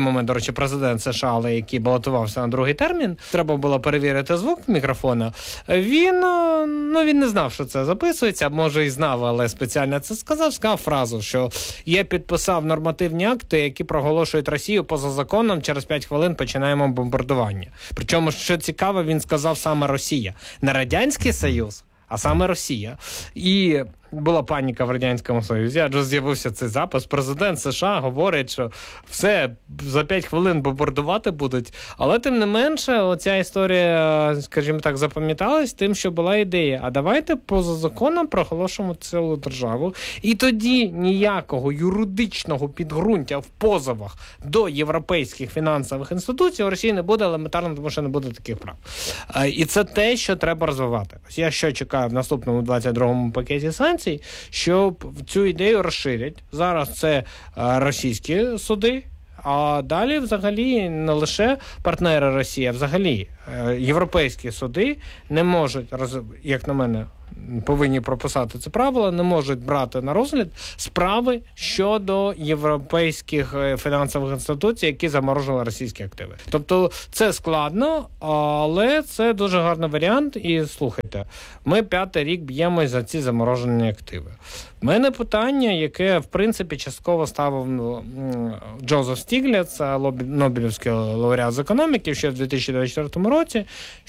Speaker 9: момент, до речі, президент США, але який балотувався на другий термін, треба було перевірити звук мікрофона, він, ну, він не знав, що це записується, може і знав, але спеціально це сказав, сказав фразу, що я підписав нормативні акти, які проголошують Росію поза законом, через п'ять хвилин починаємо бомбардування. Причому, що цікаво, він сказав саме Росія. Не Радянський Союз, а саме Росія. І була паніка в Радянському Союзі, адже з'явився цей запис. Президент США говорить, що все, за п'ять хвилин бомбардувати будуть. Але тим не менше, оця історія, скажімо так, запам'яталась тим, що була ідея. А давайте поза законом проголошуємо цілу державу. І тоді ніякого юридичного підґрунтя в позовах до європейських фінансових інституцій у Росії не буде, елементарно, тому що не буде таких прав. І це те, що треба розвивати. Ось я що чекаю в наступному двадцять другому пакеті санкцій, щоб цю ідею розширять. Зараз це російські суди, а далі взагалі не лише партнери Росії, а взагалі європейські суди не можуть, як на мене, повинні прописати це правило, не можуть брати на розгляд справи щодо європейських фінансових інституцій, які заморожували російські активи. Тобто це складно, але це дуже гарний варіант. І слухайте, ми п'ятий рік б'ємось за ці заморожені активи. У мене питання, яке, в принципі, частково ставив Джозеф Стігліц, Нобелівський лауреат з економіки, ще в дві тисячі двадцять четвертому році,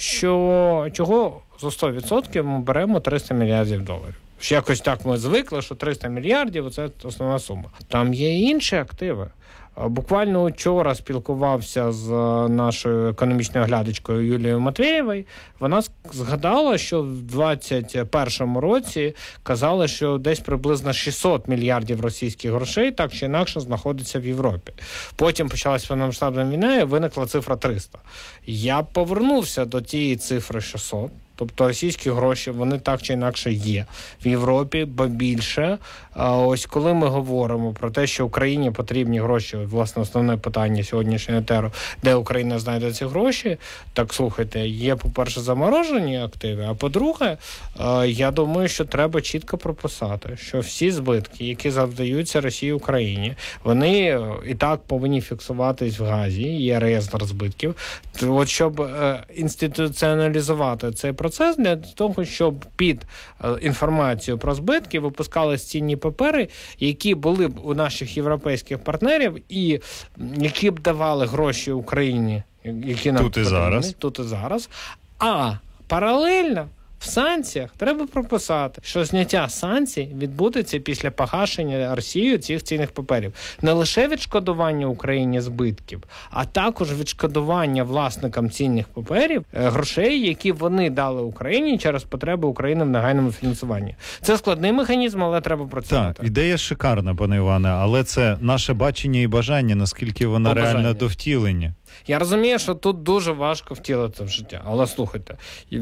Speaker 9: що чого за сто відсотків ми беремо триста мільярдів доларів. Якось так ми звикли, що триста мільярдів – це основна сума. Там є і інші активи. Буквально вчора спілкувався з нашою економічною оглядачкою Юлією Матвєєвою. Вона згадала, що в двадцять першому році казали, що десь приблизно шістсот мільярдів російських грошей так чи інакше знаходиться в Європі. Потім почалася повномасштабна війна і виникла цифра триста. Я повернувся до тієї цифри шістсот. Тобто російські гроші, вони так чи інакше є в Європі, бо більше. А ось коли ми говоримо про те, що Україні потрібні гроші, власне, основне питання сьогоднішнього етеру, де Україна знайде ці гроші, так, слухайте, є, по-перше, заморожені активи, а по-друге, я думаю, що треба чітко прописати, що всі збитки, які завдаються Росії Україні, вони і так повинні фіксуватись в ГАЗі, є реєстр збитків. От щоб інституціоналізувати цей процес, для того, щоб під інформацію про збитки випускались цінні папери, які були б у наших європейських партнерів і які б давали гроші Україні, які нам
Speaker 6: тут і зараз.
Speaker 9: Тут і зараз. А паралельно в санкціях треба прописати, що зняття санкцій відбудеться після погашення Росією цих цінних паперів. Не лише відшкодування Україні збитків, а також відшкодування власникам цінних паперів грошей, які вони дали Україні через потреби України в негайному фінансуванні. Це складний механізм, але треба працювати.
Speaker 6: Так, ідея шикарна, пане Іване, але це наше бачення і бажання, наскільки вона реально до втілення.
Speaker 9: Я розумію, що тут дуже важко втілити в життя. Але слухайте,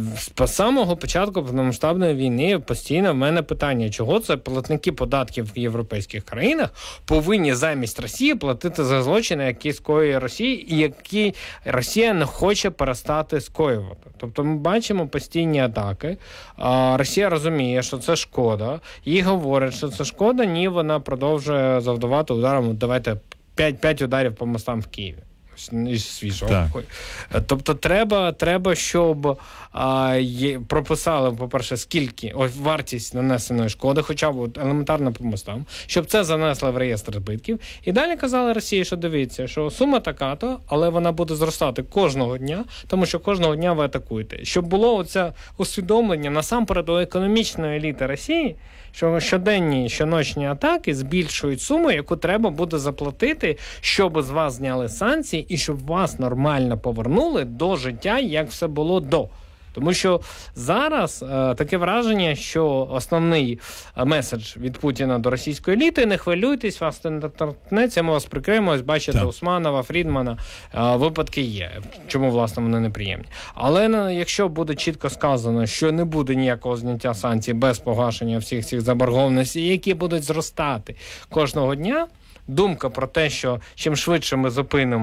Speaker 9: з самого початку повномасштабної війни постійно в мене питання, чого це платники податків в європейських країнах повинні замість Росії платити за злочини, які скоює Росія, і які Росія не хоче перестати скоювати. Тобто ми бачимо постійні атаки. А Росія розуміє, що це шкода. Їй говорять, що це шкода, ні, вона продовжує завдавати ударом. Давайте п'ять ударів по мостам в Києві. Із свіжого. Тобто треба, треба, щоб а, є, прописали, по-перше, скільки, ось вартість нанесеної шкоди, хоча б елементарно по мостам, щоб це занесли в реєстр збитків. І далі казали Росії, що дивіться, що сума така-то, але вона буде зростати кожного дня, тому що кожного дня ви атакуєте. Щоб було оце усвідомлення насамперед у економічної еліти Росії, що щоденні, щоночні атаки збільшують суму, яку треба буде заплатити, щоб з вас зняли санкції і щоб вас нормально повернули до життя, як все було до. Тому що зараз е, таке враження, що основний меседж від Путіна до російської еліти – не хвилюйтесь, вас не торкнеться, ми вас прикриємо, ось бачите, так. Усманова, Фрідмана, е, випадки є. Чому, власне, вони неприємні. Але е, якщо буде чітко сказано, що не буде ніякого зняття санкцій без погашення всіх цих заборгованостей, які будуть зростати кожного дня, думка про те, що чим швидше ми зупинимо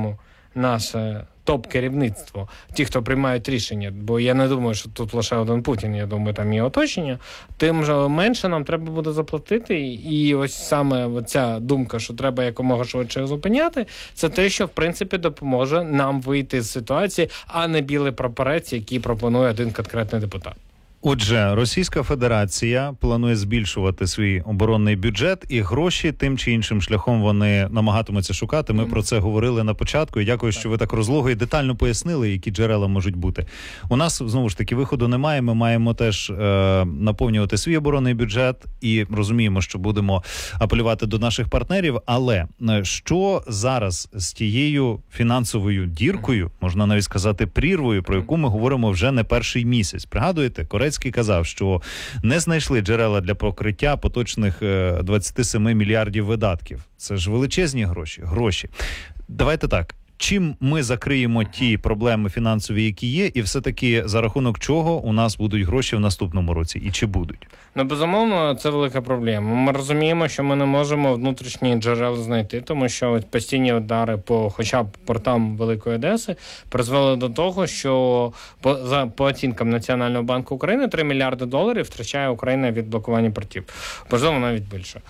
Speaker 9: наше топ-керівництво, ті, хто приймають рішення, бо я не думаю, що тут лише один Путін, я думаю, там і оточення, тим же менше нам треба буде заплатити. І ось саме ця думка, що треба якомога швидше зупиняти, це те, що, в принципі, допоможе нам вийти з ситуації, а не білий прапорець, який пропонує один конкретний депутат.
Speaker 6: Отже, Російська Федерація планує збільшувати свій оборонний бюджет, і гроші тим чи іншим шляхом вони намагатимуться шукати. Ми mm-hmm. про це говорили на початку, і дякую, що ви так розлого і детально пояснили, які джерела можуть бути. У нас, знову ж таки, виходу немає, ми маємо теж е, наповнювати свій оборонний бюджет, і розуміємо, що будемо апелювати до наших партнерів, але що зараз з тією фінансовою діркою, можна навіть сказати прірвою, про яку ми говоримо вже не перший місяць? Пригадуєте, Корецький казав, що не знайшли джерела для покриття поточних двадцять сім мільярдів видатків. Це ж величезні гроші. гроші. Давайте так. Чим ми закриємо ті проблеми фінансові, які є, і все-таки за рахунок чого у нас будуть гроші в наступному році? І чи будуть?
Speaker 9: Ну, безумовно, це велика проблема. Ми розуміємо, що ми не можемо внутрішні джерела знайти, тому що постійні удари по хоча б портам Великої Одеси призвели до того, що по, за, по оцінкам Національного банку України три мільярди доларів втрачає Україна від блокування портів. Можливо, навіть більше.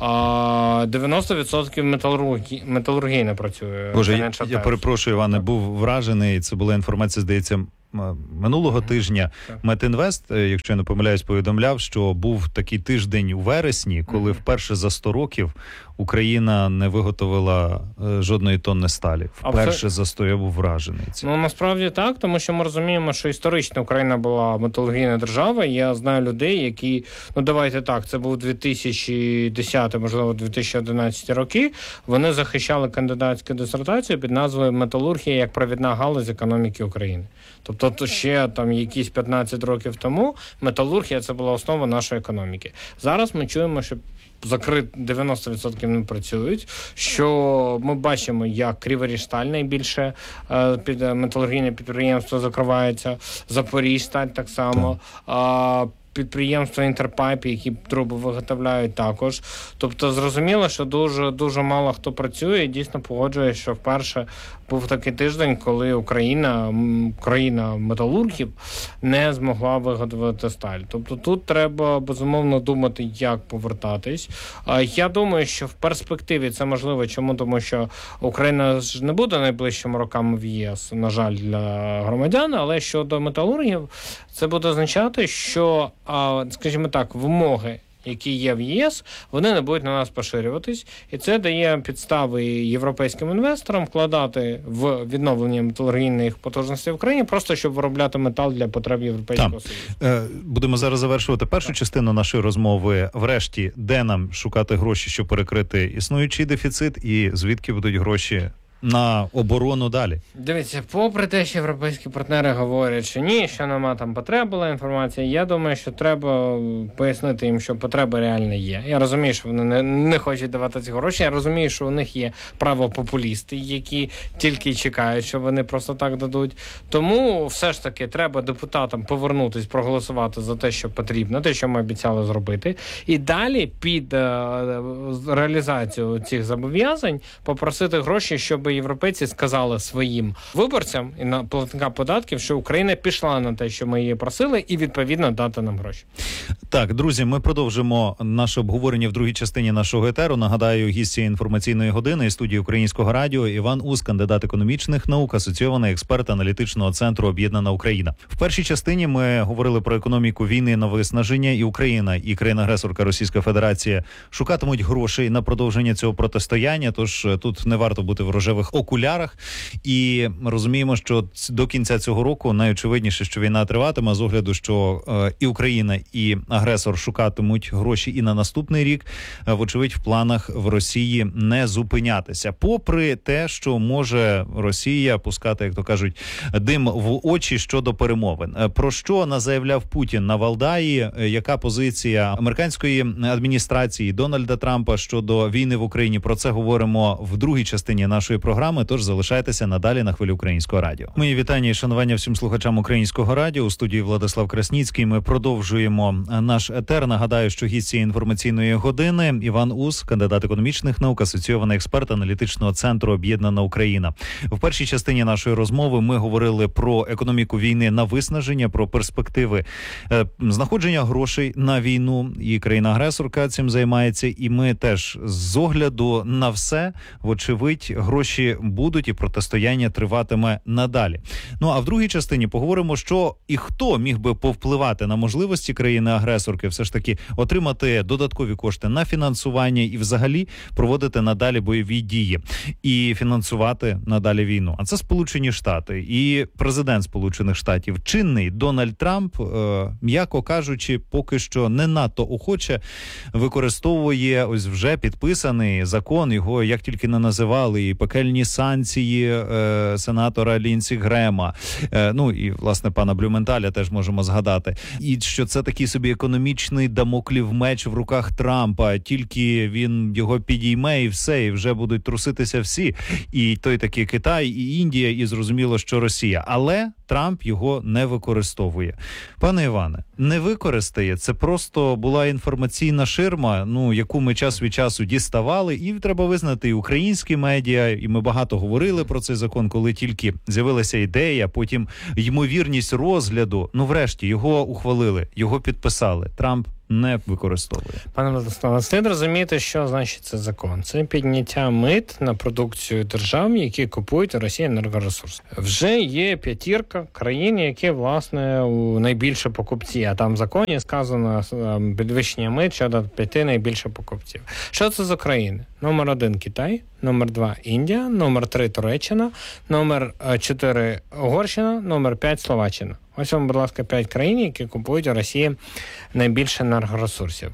Speaker 9: А дев'яносто відсотків металургії, металургії не працює.
Speaker 6: Боже, я, я перепрошую, Іване, був вражений. Це була інформація, здається, минулого mm-hmm. тижня. Так. Метінвест, якщо я не помиляюсь, повідомляв, що був такий тиждень у вересні, коли mm-hmm. вперше за сто років Україна не виготовила е, жодної тонни сталі. Вперше а за сто, я був вражений.
Speaker 9: Ну, насправді так, тому що ми розуміємо, що історично Україна була металургійна держава. Я знаю людей, які, ну давайте так, це був дві тисячі десятий, можливо, дві тисячі одинадцятий роки. Вони захищали кандидатську дисертацію під назвою «Металургія як провідна галузь економіки України». Тобто то ще там якісь п'ятнадцять років тому металургія – це була основа нашої економіки. Зараз ми чуємо, що закрит дев'яносто відсотків не працюють, що ми бачимо, як Криворіжсталь найбільше е, під металургійне підприємство закривається, Запоріжсталь так само, так. Е, підприємства Інтерпайп, які труби виготовляють також. Тобто зрозуміло, що дуже, дуже мало хто працює, і дійсно погоджує, що вперше був такий тиждень, коли Україна, країна металургів, не змогла виготовити сталь. Тобто тут треба, безумовно, думати, як повертатись. Я думаю, що в перспективі це можливо. Чому? Тому що Україна ж не буде найближчими роками в ЄС, на жаль, для громадян, але щодо металургів, це буде означати, що, скажімо так, вимоги, які є в ЄС, вони не будуть на нас поширюватись. І це дає підстави європейським інвесторам вкладати в відновлення металургійних потужностей в Україні, просто щоб виробляти метал для потреб Європейського
Speaker 6: Там.
Speaker 9: Союзу.
Speaker 6: Е, будемо зараз завершувати першу так. частину нашої розмови. Врешті, де нам шукати гроші, щоб перекрити існуючий дефіцит, і звідки будуть гроші на оборону далі?
Speaker 9: Дивіться, попри те, що європейські партнери говорять, що ні, що нема там потреб була інформація, я думаю, що треба пояснити їм, що потреба реально є. Я розумію, що вони не, не хочуть давати ці гроші, я розумію, що у них є правопопулісти, які тільки чекають, що вони просто так дадуть. Тому все ж таки треба депутатам повернутись, проголосувати за те, що потрібно, те, що ми обіцяли зробити, і далі під е, реалізацію цих зобов'язань попросити гроші, щоб європейці сказали своїм виборцям і на платникам податків, що Україна пішла на те, що ми її просили, і відповідно дати нам гроші.
Speaker 6: Так, друзі, ми продовжимо наше обговорення в другій частині нашого етеру. Нагадаю, гість цієї інформаційної години із студії Українського радіо Іван Ус, кандидат економічних наук, асоційований експерт аналітичного центру «Об'єднана Україна». В першій частині ми говорили про економіку війни на виснаження, і Україна, і країна-агресорка Російська Федерація шукатимуть грошей на продовження цього протистояння, тож тут не варто бути в рожевих окулярах. І розуміємо, що до кінця цього року найочевидніше, що війна триватиме, з огляду, що е, і Україна, і агресор шукатимуть гроші і на наступний рік, е, вочевидь, в планах в Росії не зупинятися. Попри те, що може Росія пускати, як то кажуть, дим в очі щодо перемовин. Е, про що назаявляв Путін на Валдаї, е, яка позиція американської адміністрації Дональда Трампа щодо війни в Україні? Про це говоримо в другій частині нашої програми, тож залишайтеся надалі на хвилі Українського радіо. Мої вітання і шанування всім слухачам Українського радіо. У студії Владислав Красніцький. Ми продовжуємо наш етер. Нагадаю, що гість цієї інформаційної години Іван Ус, кандидат економічних наук, асоційований експерт аналітичного центру «Об'єднана Україна». В першій частині нашої розмови ми говорили про економіку війни на виснаження, про перспективи е, знаходження грошей на війну. І країна-агресорка цим займається. І ми теж з огляду на все, вочевидь, гроші будуть і протистояння триватиме надалі. Ну, а в другій частині поговоримо, що і хто міг би повпливати на можливості країни-агресорки все ж таки отримати додаткові кошти на фінансування і взагалі проводити надалі бойові дії і фінансувати надалі війну. А це Сполучені Штати. І президент Сполучених Штатів, чинний Дональд Трамп, е, м'яко кажучи, поки що не надто охоче використовує ось вже підписаний закон, його як тільки не називали, і пекельні санкції е, сенатора Лінсі Грема, е, ну і, власне, пана Блюменталя теж можемо згадати. І що це такий собі економічний дамоклів меч в руках Трампа, тільки він його підійме і все, і вже будуть труситися всі. І той такий Китай, і Індія, і зрозуміло, що Росія. Але Трамп його не використовує. Пане Іване, не використає, це просто була інформаційна ширма, ну, яку ми час від часу діставали, і треба визнати, і українські медіа, і ми багато говорили про цей закон, коли тільки з'явилася ідея, потім ймовірність розгляду, ну, врешті, його ухвалили, його підписали. Трамп не використовує.
Speaker 9: Пане Владиславе, слід розуміти, що значить це закон. Це підняття мит на продукцію держав, які купують у Росії енергоресурси. Вже є п'ятірка країн, які, власне, у найбільше покупці, а там в законі сказано підвищення мит щодо п'яти найбільше покупців. Що це за країни? Номер один – Китай, номер два – Індія, номер три – Туреччина, номер чотири – Угорщина, номер п'ять – Словаччина. Ось вам, будь ласка, п'ять країн, які купують у Росії найбільше енергоресурсів.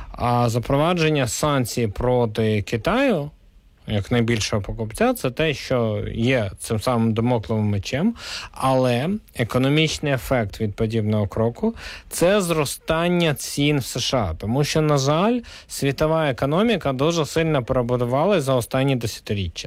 Speaker 9: А запровадження санкцій проти Китаю, як найбільшого покупця, це те, що є цим самим дамоклевим мечем, але економічний ефект від подібного кроку – це зростання цін в США. Тому що, на жаль, світова економіка дуже сильно перебудувалася за останні десятиріччя.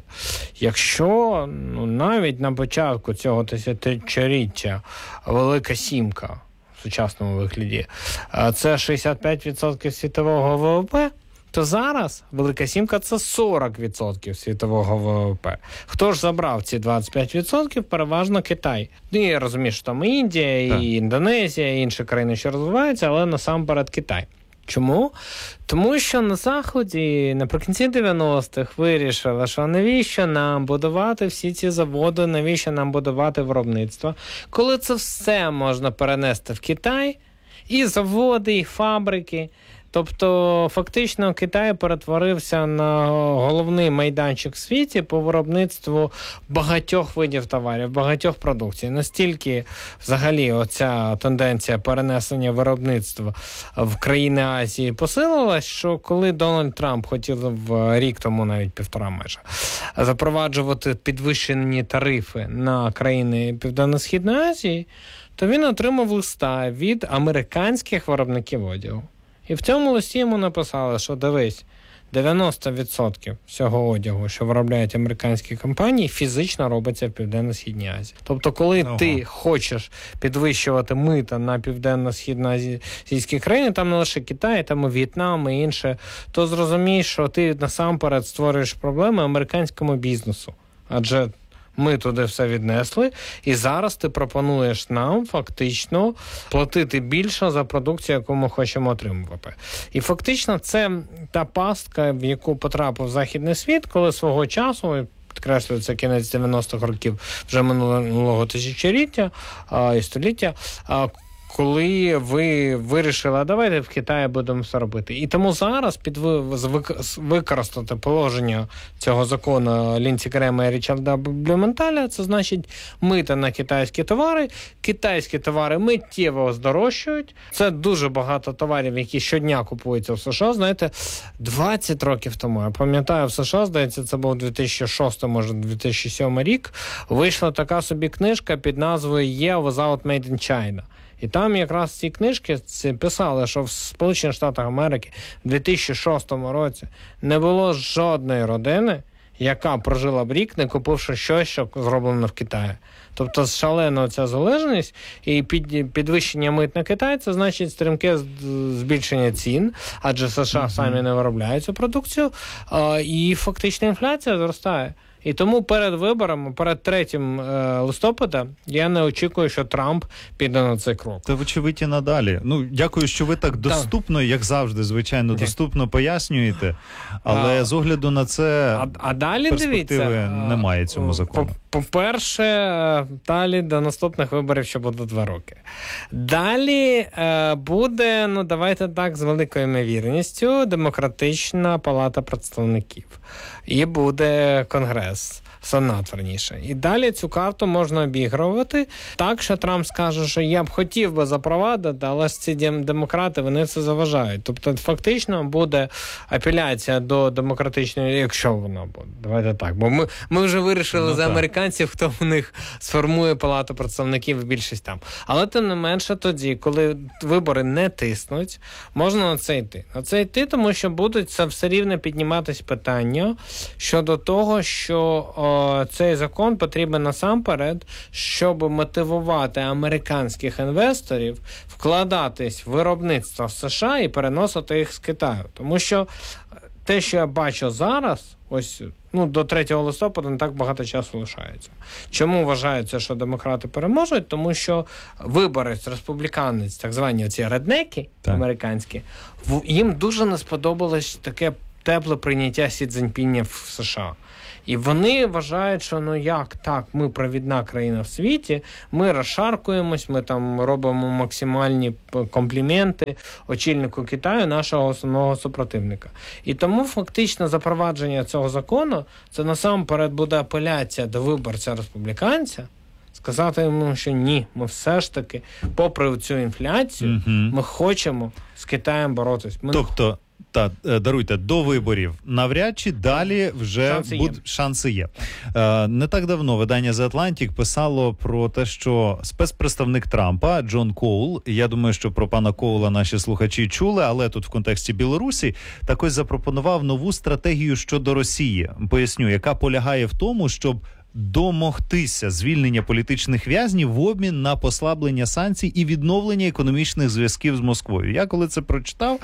Speaker 9: Якщо ну, навіть на початку цього десятиріччя Велика Сімка в сучасному вигляді – це шістдесят п'ять відсотків світового ВВП, то зараз Велика Сімка – це сорок відсотків світового ВВП. Хто ж забрав ці двадцять п'ять відсотків? Переважно Китай. Ну, я розумію, що там і Індія, і так. Індонезія, і інші країни, що розвиваються, але насамперед Китай. Чому? Тому що на Заході наприкінці дев'яностих вирішили, що навіщо нам будувати всі ці заводи, навіщо нам будувати виробництво, коли це все можна перенести в Китай, і заводи, і фабрики. Тобто, фактично, Китай перетворився на головний майданчик в світі по виробництву багатьох видів товарів, багатьох продукцій. Настільки, взагалі, оця тенденція перенесення виробництва в країни Азії посилилась, що коли Дональд Трамп хотів в рік тому, навіть півтора майже, запроваджувати підвищені тарифи на країни Південно-Східної Азії, то він отримав листа від американських виробників одягу. І в цьому листі йому написали, що дивись, дев'яносто відсотків всього одягу, що виробляють американські компанії, фізично робиться в Південно-Східній Азії. Тобто, коли ага. ти хочеш підвищувати мита на південно-східноазійські країни, там не лише Китай, там і В'єтнам, і інше, то зрозумієш, що ти насамперед створюєш проблеми американському бізнесу. Адже ми туди все віднесли, і зараз ти пропонуєш нам фактично платити більше за продукцію, яку ми хочемо отримувати. І фактично це та пастка, в яку потрапив західний світ, коли свого часу, підкреслюю, це кінець дев'яностих років вже минулого тисячоліття а, і століття, а, коли ви вирішили, а давайте в Китаї будемо все робити. І тому зараз під використати положення цього закону Лінсі Грема і Річарда Блюменталя, це значить мита на китайські товари. Китайські товари миттєво здорожчують. Це дуже багато товарів, які щодня купуються в США. Знаєте, двадцять років тому, я пам'ятаю, в США, здається, це був дві тисячі шостий, може, дві тисячі сьомий рік, вийшла така собі книжка під назвою «Yeah, without made in China». І там якраз ці книжки писали, що в Сполучених Штатах Америки в дві тисячі шостому році не було жодної родини, яка прожила б рік, не купивши щось, що зроблено в Китаї. Тобто шалена ця залежність і під, підвищення мит на Китай, це значить стрімке збільшення цін, адже США uh-huh. самі не виробляють цю продукцію, а, і фактично інфляція зростає. І тому перед виборами, перед третім е, листопада, я не очікую, що Трамп піде на цей крок.
Speaker 6: Та вочевидь і надалі. Ну, дякую, що ви так доступно, як завжди, звичайно, доступно пояснюєте. Але а, з огляду на це
Speaker 9: а, а далі,
Speaker 6: перспективи
Speaker 9: дивіться,
Speaker 6: немає цьому закону.
Speaker 9: По-перше, далі до наступних виборів, що буде два роки. Далі е, буде, ну давайте так, з великою ймовірністю, демократична палата представників. І буде Конгрес, Сенат, верніше. І далі цю карту можна обігрувати так, що Трамп скаже, що я б хотів би запровадити, але ж ці демократи, вони це заважають. Тобто, фактично, буде апеляція до демократичної, якщо вона буде. Давайте так. Бо ми, ми вже вирішили ну, за так. американців, хто в них сформує палату представників, більшість там. Але тим не менше тоді, коли вибори не тиснуть, можна на це йти. На це йти, тому що будуть це все рівно підніматись питання щодо того, що о, цей закон потрібен насамперед, щоб мотивувати американських інвесторів вкладатись в виробництво в США і переносити їх з Китаю. Тому що те, що я бачу зараз, ось ну, до третього листопада не так багато часу лишається. Чому вважається, що демократи переможуть? Тому що виборець, республіканець, так звані оці реднеки так. американські, їм дуже не сподобалось таке тепле прийняття Сі Цзіньпіня в США. І вони вважають, що ну як так, ми провідна країна в світі, ми розшаркуємось, ми там робимо максимальні компліменти очільнику Китаю, нашого основного супротивника. І тому фактично запровадження цього закону, це насамперед буде апеляція до виборця-республіканця, сказати йому, що ні, ми все ж таки, попри цю інфляцію, угу. ми хочемо з Китаєм боротись. Ми
Speaker 6: тобто, та, даруйте, до виборів навряд чи далі вже
Speaker 9: шанси
Speaker 6: буд...
Speaker 9: є.
Speaker 6: шанси є. Е, не так давно видання The Atlantic писало про те, що спецпредставник Трампа Джон Коул, я думаю, що про пана Коула наші слухачі чули, але тут в контексті Білорусі, так ось запропонував нову стратегію щодо Росії. Поясню, яка полягає в тому, щоб домогтися звільнення політичних в'язнів в обмін на послаблення санкцій і відновлення економічних зв'язків з Москвою. Я коли це прочитав,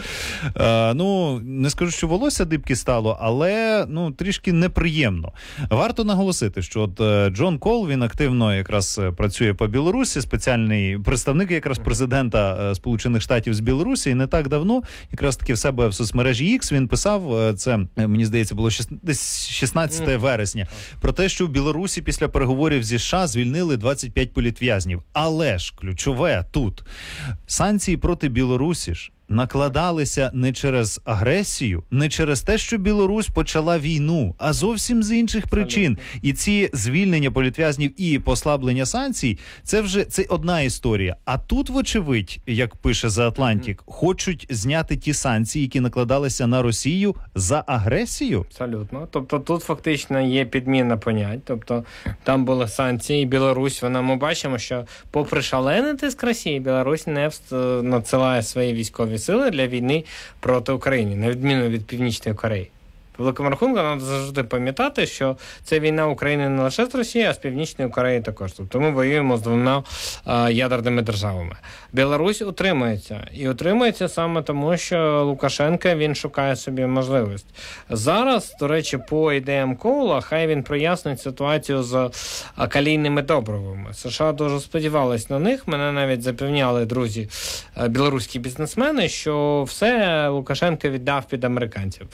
Speaker 6: е, ну, не скажу, що волосся дибки стало, але, ну, трішки неприємно. Варто наголосити, що от е, Джон Кол, він активно якраз працює по Білорусі, спеціальний представник якраз президента е, Сполучених Штатів з Білорусі, і не так давно, якраз таки в себе в соцмережі X він писав, е, це, мені здається, було десь шістнадцятого вересня, про те, що в Білорусі Білорусі після переговорів зі США звільнили двадцять п'ять політв'язнів. Але ж ключове тут – санкції проти Білорусі ж накладалися не через агресію, не через те, що Білорусь почала війну, а зовсім з інших причин. І ці звільнення політв'язнів і послаблення санкцій – це вже це одна історія. А тут, вочевидь, як пише The Atlantic, хочуть зняти ті санкції, які накладалися на Росію за агресію?
Speaker 9: Абсолютно. Тобто тут фактично є підміна понять. Тобто там були санкції, і Білорусь, вона, ми бачимо, що попри шалений тиск Росії, Білорусь не надсилає свої військові сили для війни проти України, на відміну від Північної Кореї. По великому рахунку, треба завжди пам'ятати, що це війна України не лише з Росією, а з Північною Кореєю також. Тобто ми воюємо з двома е, ядерними державами. Білорусь утримується. І утримується саме тому, що Лукашенко, він шукає собі можливість. Зараз, до речі, по ідеям Коула, хай він прояснить ситуацію з калійними добривами. США дуже сподівались на них. Мене навіть запевняли друзі білоруські бізнесмени, що все Лукашенко віддав під американців.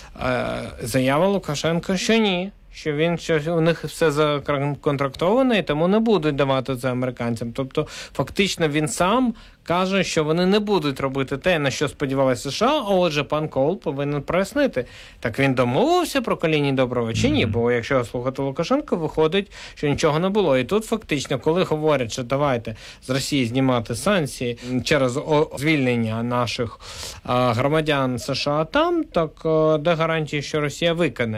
Speaker 9: Заява Лукашенка, що ні, що він що у них все законтрактовано і тому не будуть давати це американцям. Тобто, фактично, він сам каже, що вони не будуть робити те, на що сподівалися США, а отже, пан Коул повинен прояснити. Так він домовився про калійні добрива чи ні? Бо якщо слухати Лукашенка, виходить, що нічого не було. І тут фактично, коли говорять, що давайте з Росії знімати санкції через звільнення наших а, громадян США там, так а, де гарантії, що Росія виконає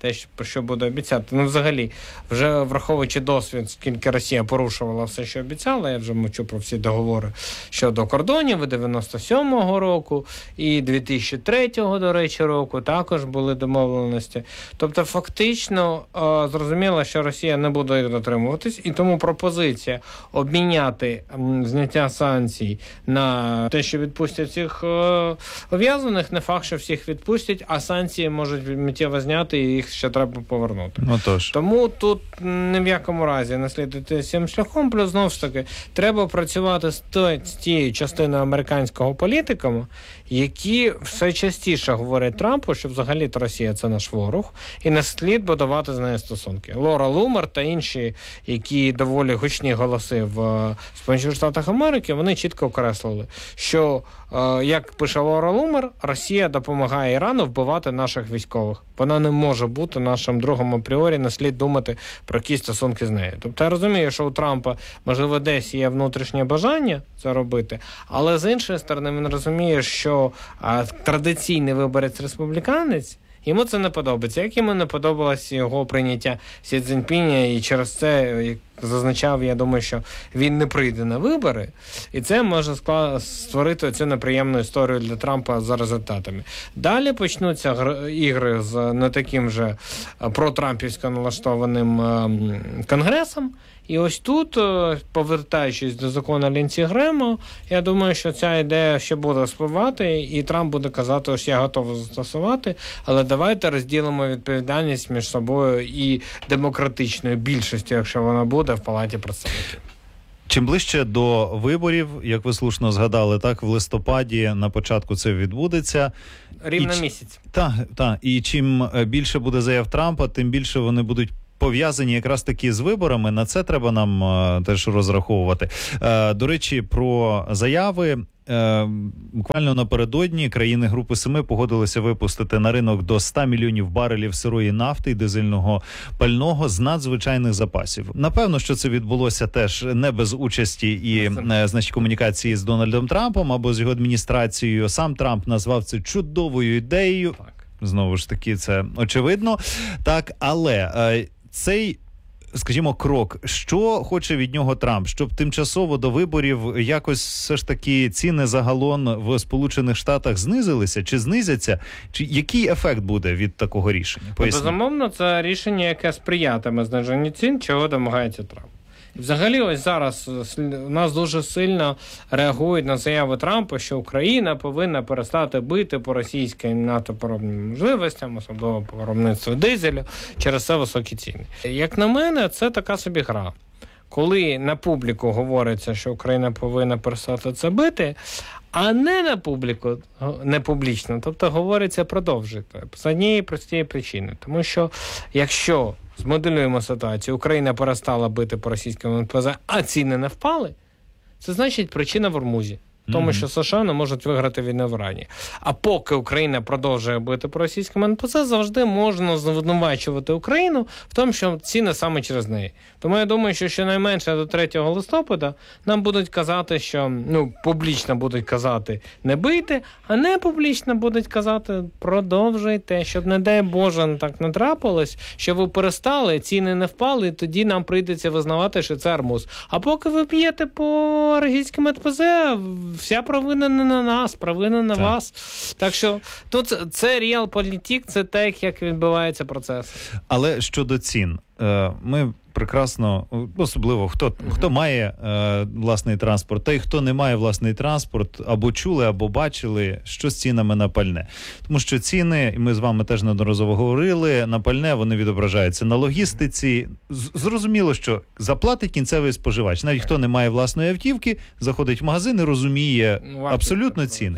Speaker 9: те, про що буде обіцяти. Ну, взагалі, вже враховуючи досвід, скільки Росія порушувала все, що обіцяла, я вже мовчу про всі договори щодо кордонів і дев'яносто сьомого року, і дві тисячі третього, до речі, року також були домовленості. Тобто, фактично, зрозуміло, що Росія не буде дотримуватись, і тому пропозиція обміняти зняття санкцій на те, що відпустять всіх ув'язнених, не факт, що всіх відпустять, а санкції можуть миттєво зняти, і їх ще треба повернути.
Speaker 6: Отож.
Speaker 9: Тому тут ні в якому разі не слідувати цим шляхом, плюс, знову ж таки, треба працювати з, той, з тією частиною американського політикуму, які все частіше говорять Трампу, що взагалі-то Росія – це наш ворог, і не слід будувати з нею стосунки. Лора Лумер та інші, які доволі гучні голоси в Сполучених Штатах Америки, вони чітко окреслили, що, як пише Лора Лумер, Росія допомагає Ірану вбивати наших військових. Вона не може бути нашим другом апріорі, не слід думати про якісь стосунки з нею. Тобто я розумію, що у Трампа, можливо, десь є внутрішнє бажання це робити, але з іншої сторони він розуміє, що а, традиційний виборець-республіканець, йому це не подобається. Як йому не подобалось його прийняття Сі Цзіньпіня, і через це, як зазначав, я думаю, що він не прийде на вибори, і це може створити цю неприємну історію для Трампа за результатами. Далі почнуться ігри з не таким же протрампівсько налаштованим Конгресом, і ось тут, повертаючись до закону Лінсі Грема, я думаю, що ця ідея ще буде спливати, і Трамп буде казати, що я готовий застосувати, але давайте розділимо відповідальність між собою і демократичною більшістю, якщо вона буде, в Палаті представників.
Speaker 6: Чим ближче до виборів, як ви слушно згадали, так, в листопаді на початку це відбудеться.
Speaker 9: Рівно і, місяць.
Speaker 6: Так, так. І чим більше буде заяв Трампа, тим більше вони будуть пов'язані якраз таки з виборами. На це треба нам е, теж розраховувати. Е, до речі, про заяви. Е, буквально напередодні країни Групи Семи погодилися випустити на ринок до ста мільйонів барелів сирої нафти і дизельного пального з надзвичайних запасів. Напевно, що це відбулося теж не без участі і е, значить, комунікації з Дональдом Трампом або з його адміністрацією. Сам Трамп назвав це чудовою ідеєю. Знову ж таки, це очевидно. Так, але е, цей, скажімо, крок, що хоче від нього Трамп? Щоб тимчасово до виборів якось все ж таки ціни за галон в Сполучених Штатах знизилися чи знизяться? Чи який ефект буде від такого рішення? Поясніть.
Speaker 9: Безумовно, це рішення, яке сприятиме зниженню цін, чого домагається Трамп. Взагалі, ось зараз у нас дуже сильно реагують на заяви Трампа, що Україна повинна перестати бити по російським нафтопереробним можливостям, особливо по виробництву дизелю, через це високі ціни. Як на мене, це така собі гра. Коли на публіку говориться, що Україна повинна перестати це бити, а не на публіку, не публічно, тобто говориться продовжити. З однієї простої причини. Тому що якщо змоделюємо ситуацію, Україна перестала бити по російському ен пе зет, а ціни не впали, це значить причина в Ормузі. Тому що США не можуть виграти війну в Ірані. А поки Україна продовжує бити по російському ен пе зет, завжди можна звинувачувати Україну в тому, що ціни саме через неї. Тому я думаю, що щонайменше до третього листопада нам будуть казати, що, ну, публічно будуть казати не бийте, а не публічно будуть казати продовжуйте, щоб, не дай Боже, так не трапилось, що ви перестали, ціни не впали, і тоді нам прийдеться визнавати, що це Ормуз. А поки ви б'єте по російському ен пе зет, вся провина не на нас, провина на так. вас. Так що тут це реал-політик, це так, як відбувається процес.
Speaker 6: Але щодо цін, ми прекрасно, особливо хто, uh-huh. хто має е, власний транспорт, та й хто не має власний транспорт, або чули, або бачили, що з цінами на пальне. Тому що ціни, і ми з вами теж неодноразово говорили, на пальне вони відображаються на логістиці. Зрозуміло, що заплатить кінцевий споживач. Навіть хто не має власної автівки, заходить в магазин і розуміє абсолютно ціни.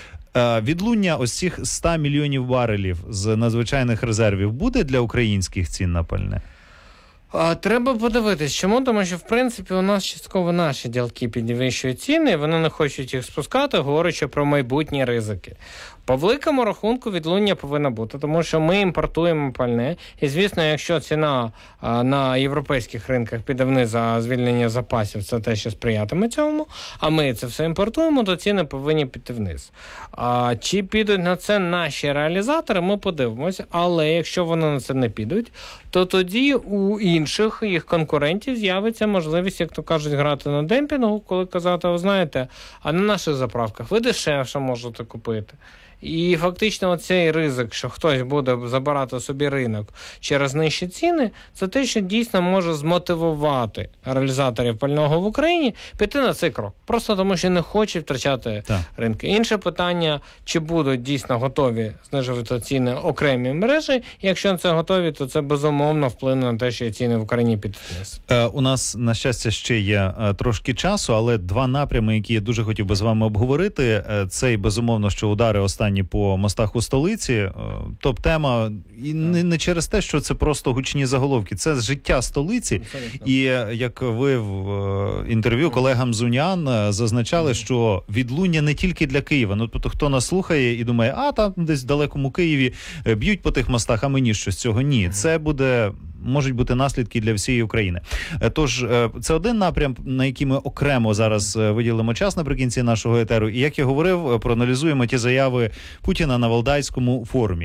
Speaker 6: Відлуння ось цих ста мільйонів барелів з надзвичайних резервів буде для українських цін на пальне?
Speaker 9: Треба подивитись. Чому? Тому що, в принципі, у нас частково наші ділки підвищують ціни, вони не хочуть їх спускати, говорячи про майбутні ризики. По великому рахунку відлуння повинно бути, тому що ми імпортуємо пальне. І, звісно, якщо ціна а, на європейських ринках піде вниз за звільнення запасів, це те, що сприятиме цьому, а ми це все імпортуємо, то ціни повинні піти вниз. А, чи підуть на це наші реалізатори, ми подивимося. Але якщо вони на це не підуть, то тоді у інших їх конкурентів з'явиться можливість, як то кажуть, грати на демпінгу, коли казати, ви знаєте, а на наших заправках ви дешевше можете купити. І фактично цей ризик, що хтось буде забирати собі ринок через нижчі ціни, це те, що дійсно може змотивувати реалізаторів пального в Україні піти на цей крок. Просто тому, що не хочуть втрачати так. ринки. Інше питання, чи будуть дійсно готові знижувати ціни окремі мережі. Якщо це готові, то це безумовно вплине на те, що ціни в Україні підуть вниз.
Speaker 6: Е, у нас, на щастя, ще є е, трошки часу, але два напрями, які я дуже хотів би з вами обговорити, е, це і безумовно, що удари останні по мостах у столиці, топ-тема, і не, не через те, що це просто гучні заголовки, це життя столиці. Абсолютно. І як ви в інтерв'ю колегам з УНІАН зазначали, що відлуння не тільки для Києва. Ну, тобто, хто нас слухає і думає, а там десь в далекому Києві б'ють по тих мостах, а мені що з цього? Ні, це буде... можуть бути наслідки для всієї України. Тож, це один напрям, на який ми окремо зараз виділимо час наприкінці нашого етеру. І, як я говорив, проаналізуємо ті заяви Путіна на Валдайському форумі.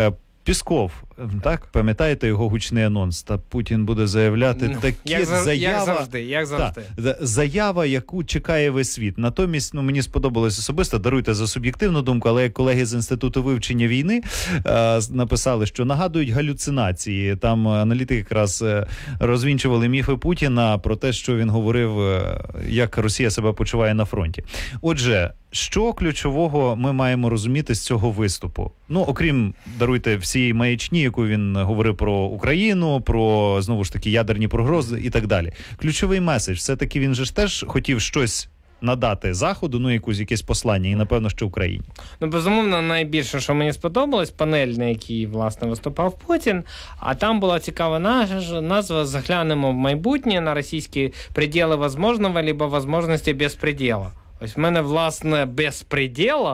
Speaker 6: Пісков, так, пам'ятаєте його гучний анонс? Та Путін буде заявляти такі
Speaker 9: як
Speaker 6: заява,
Speaker 9: як завжди, як завжди.
Speaker 6: Та, заява, яку чекає весь світ. Натомість, ну, мені сподобалось особисто, даруйте за суб'єктивну думку, але як колеги з Інституту вивчення війни е, написали, що нагадують галюцинації. Там аналітики якраз е, розвінчували міфи Путіна про те, що він говорив, е, як Росія себе почуває на фронті. Отже, що ключового ми маємо розуміти з цього виступу? Ну, окрім, даруйте, всієї маячні, яку він говорив про Україну, про, знову ж таки, ядерні погрози і так далі. Ключовий меседж, все-таки він же ж теж хотів щось надати Заходу, ну, якусь, якесь послання, і, напевно, що Україні.
Speaker 9: Ну, безумовно, найбільше, що мені сподобалось, панель, на якій, власне, виступав Путін, а там була цікава назва «Заглянемо в майбутнє на російські пределы возможного, либо возможності безпредела». Ось в мене, власне, безпреділа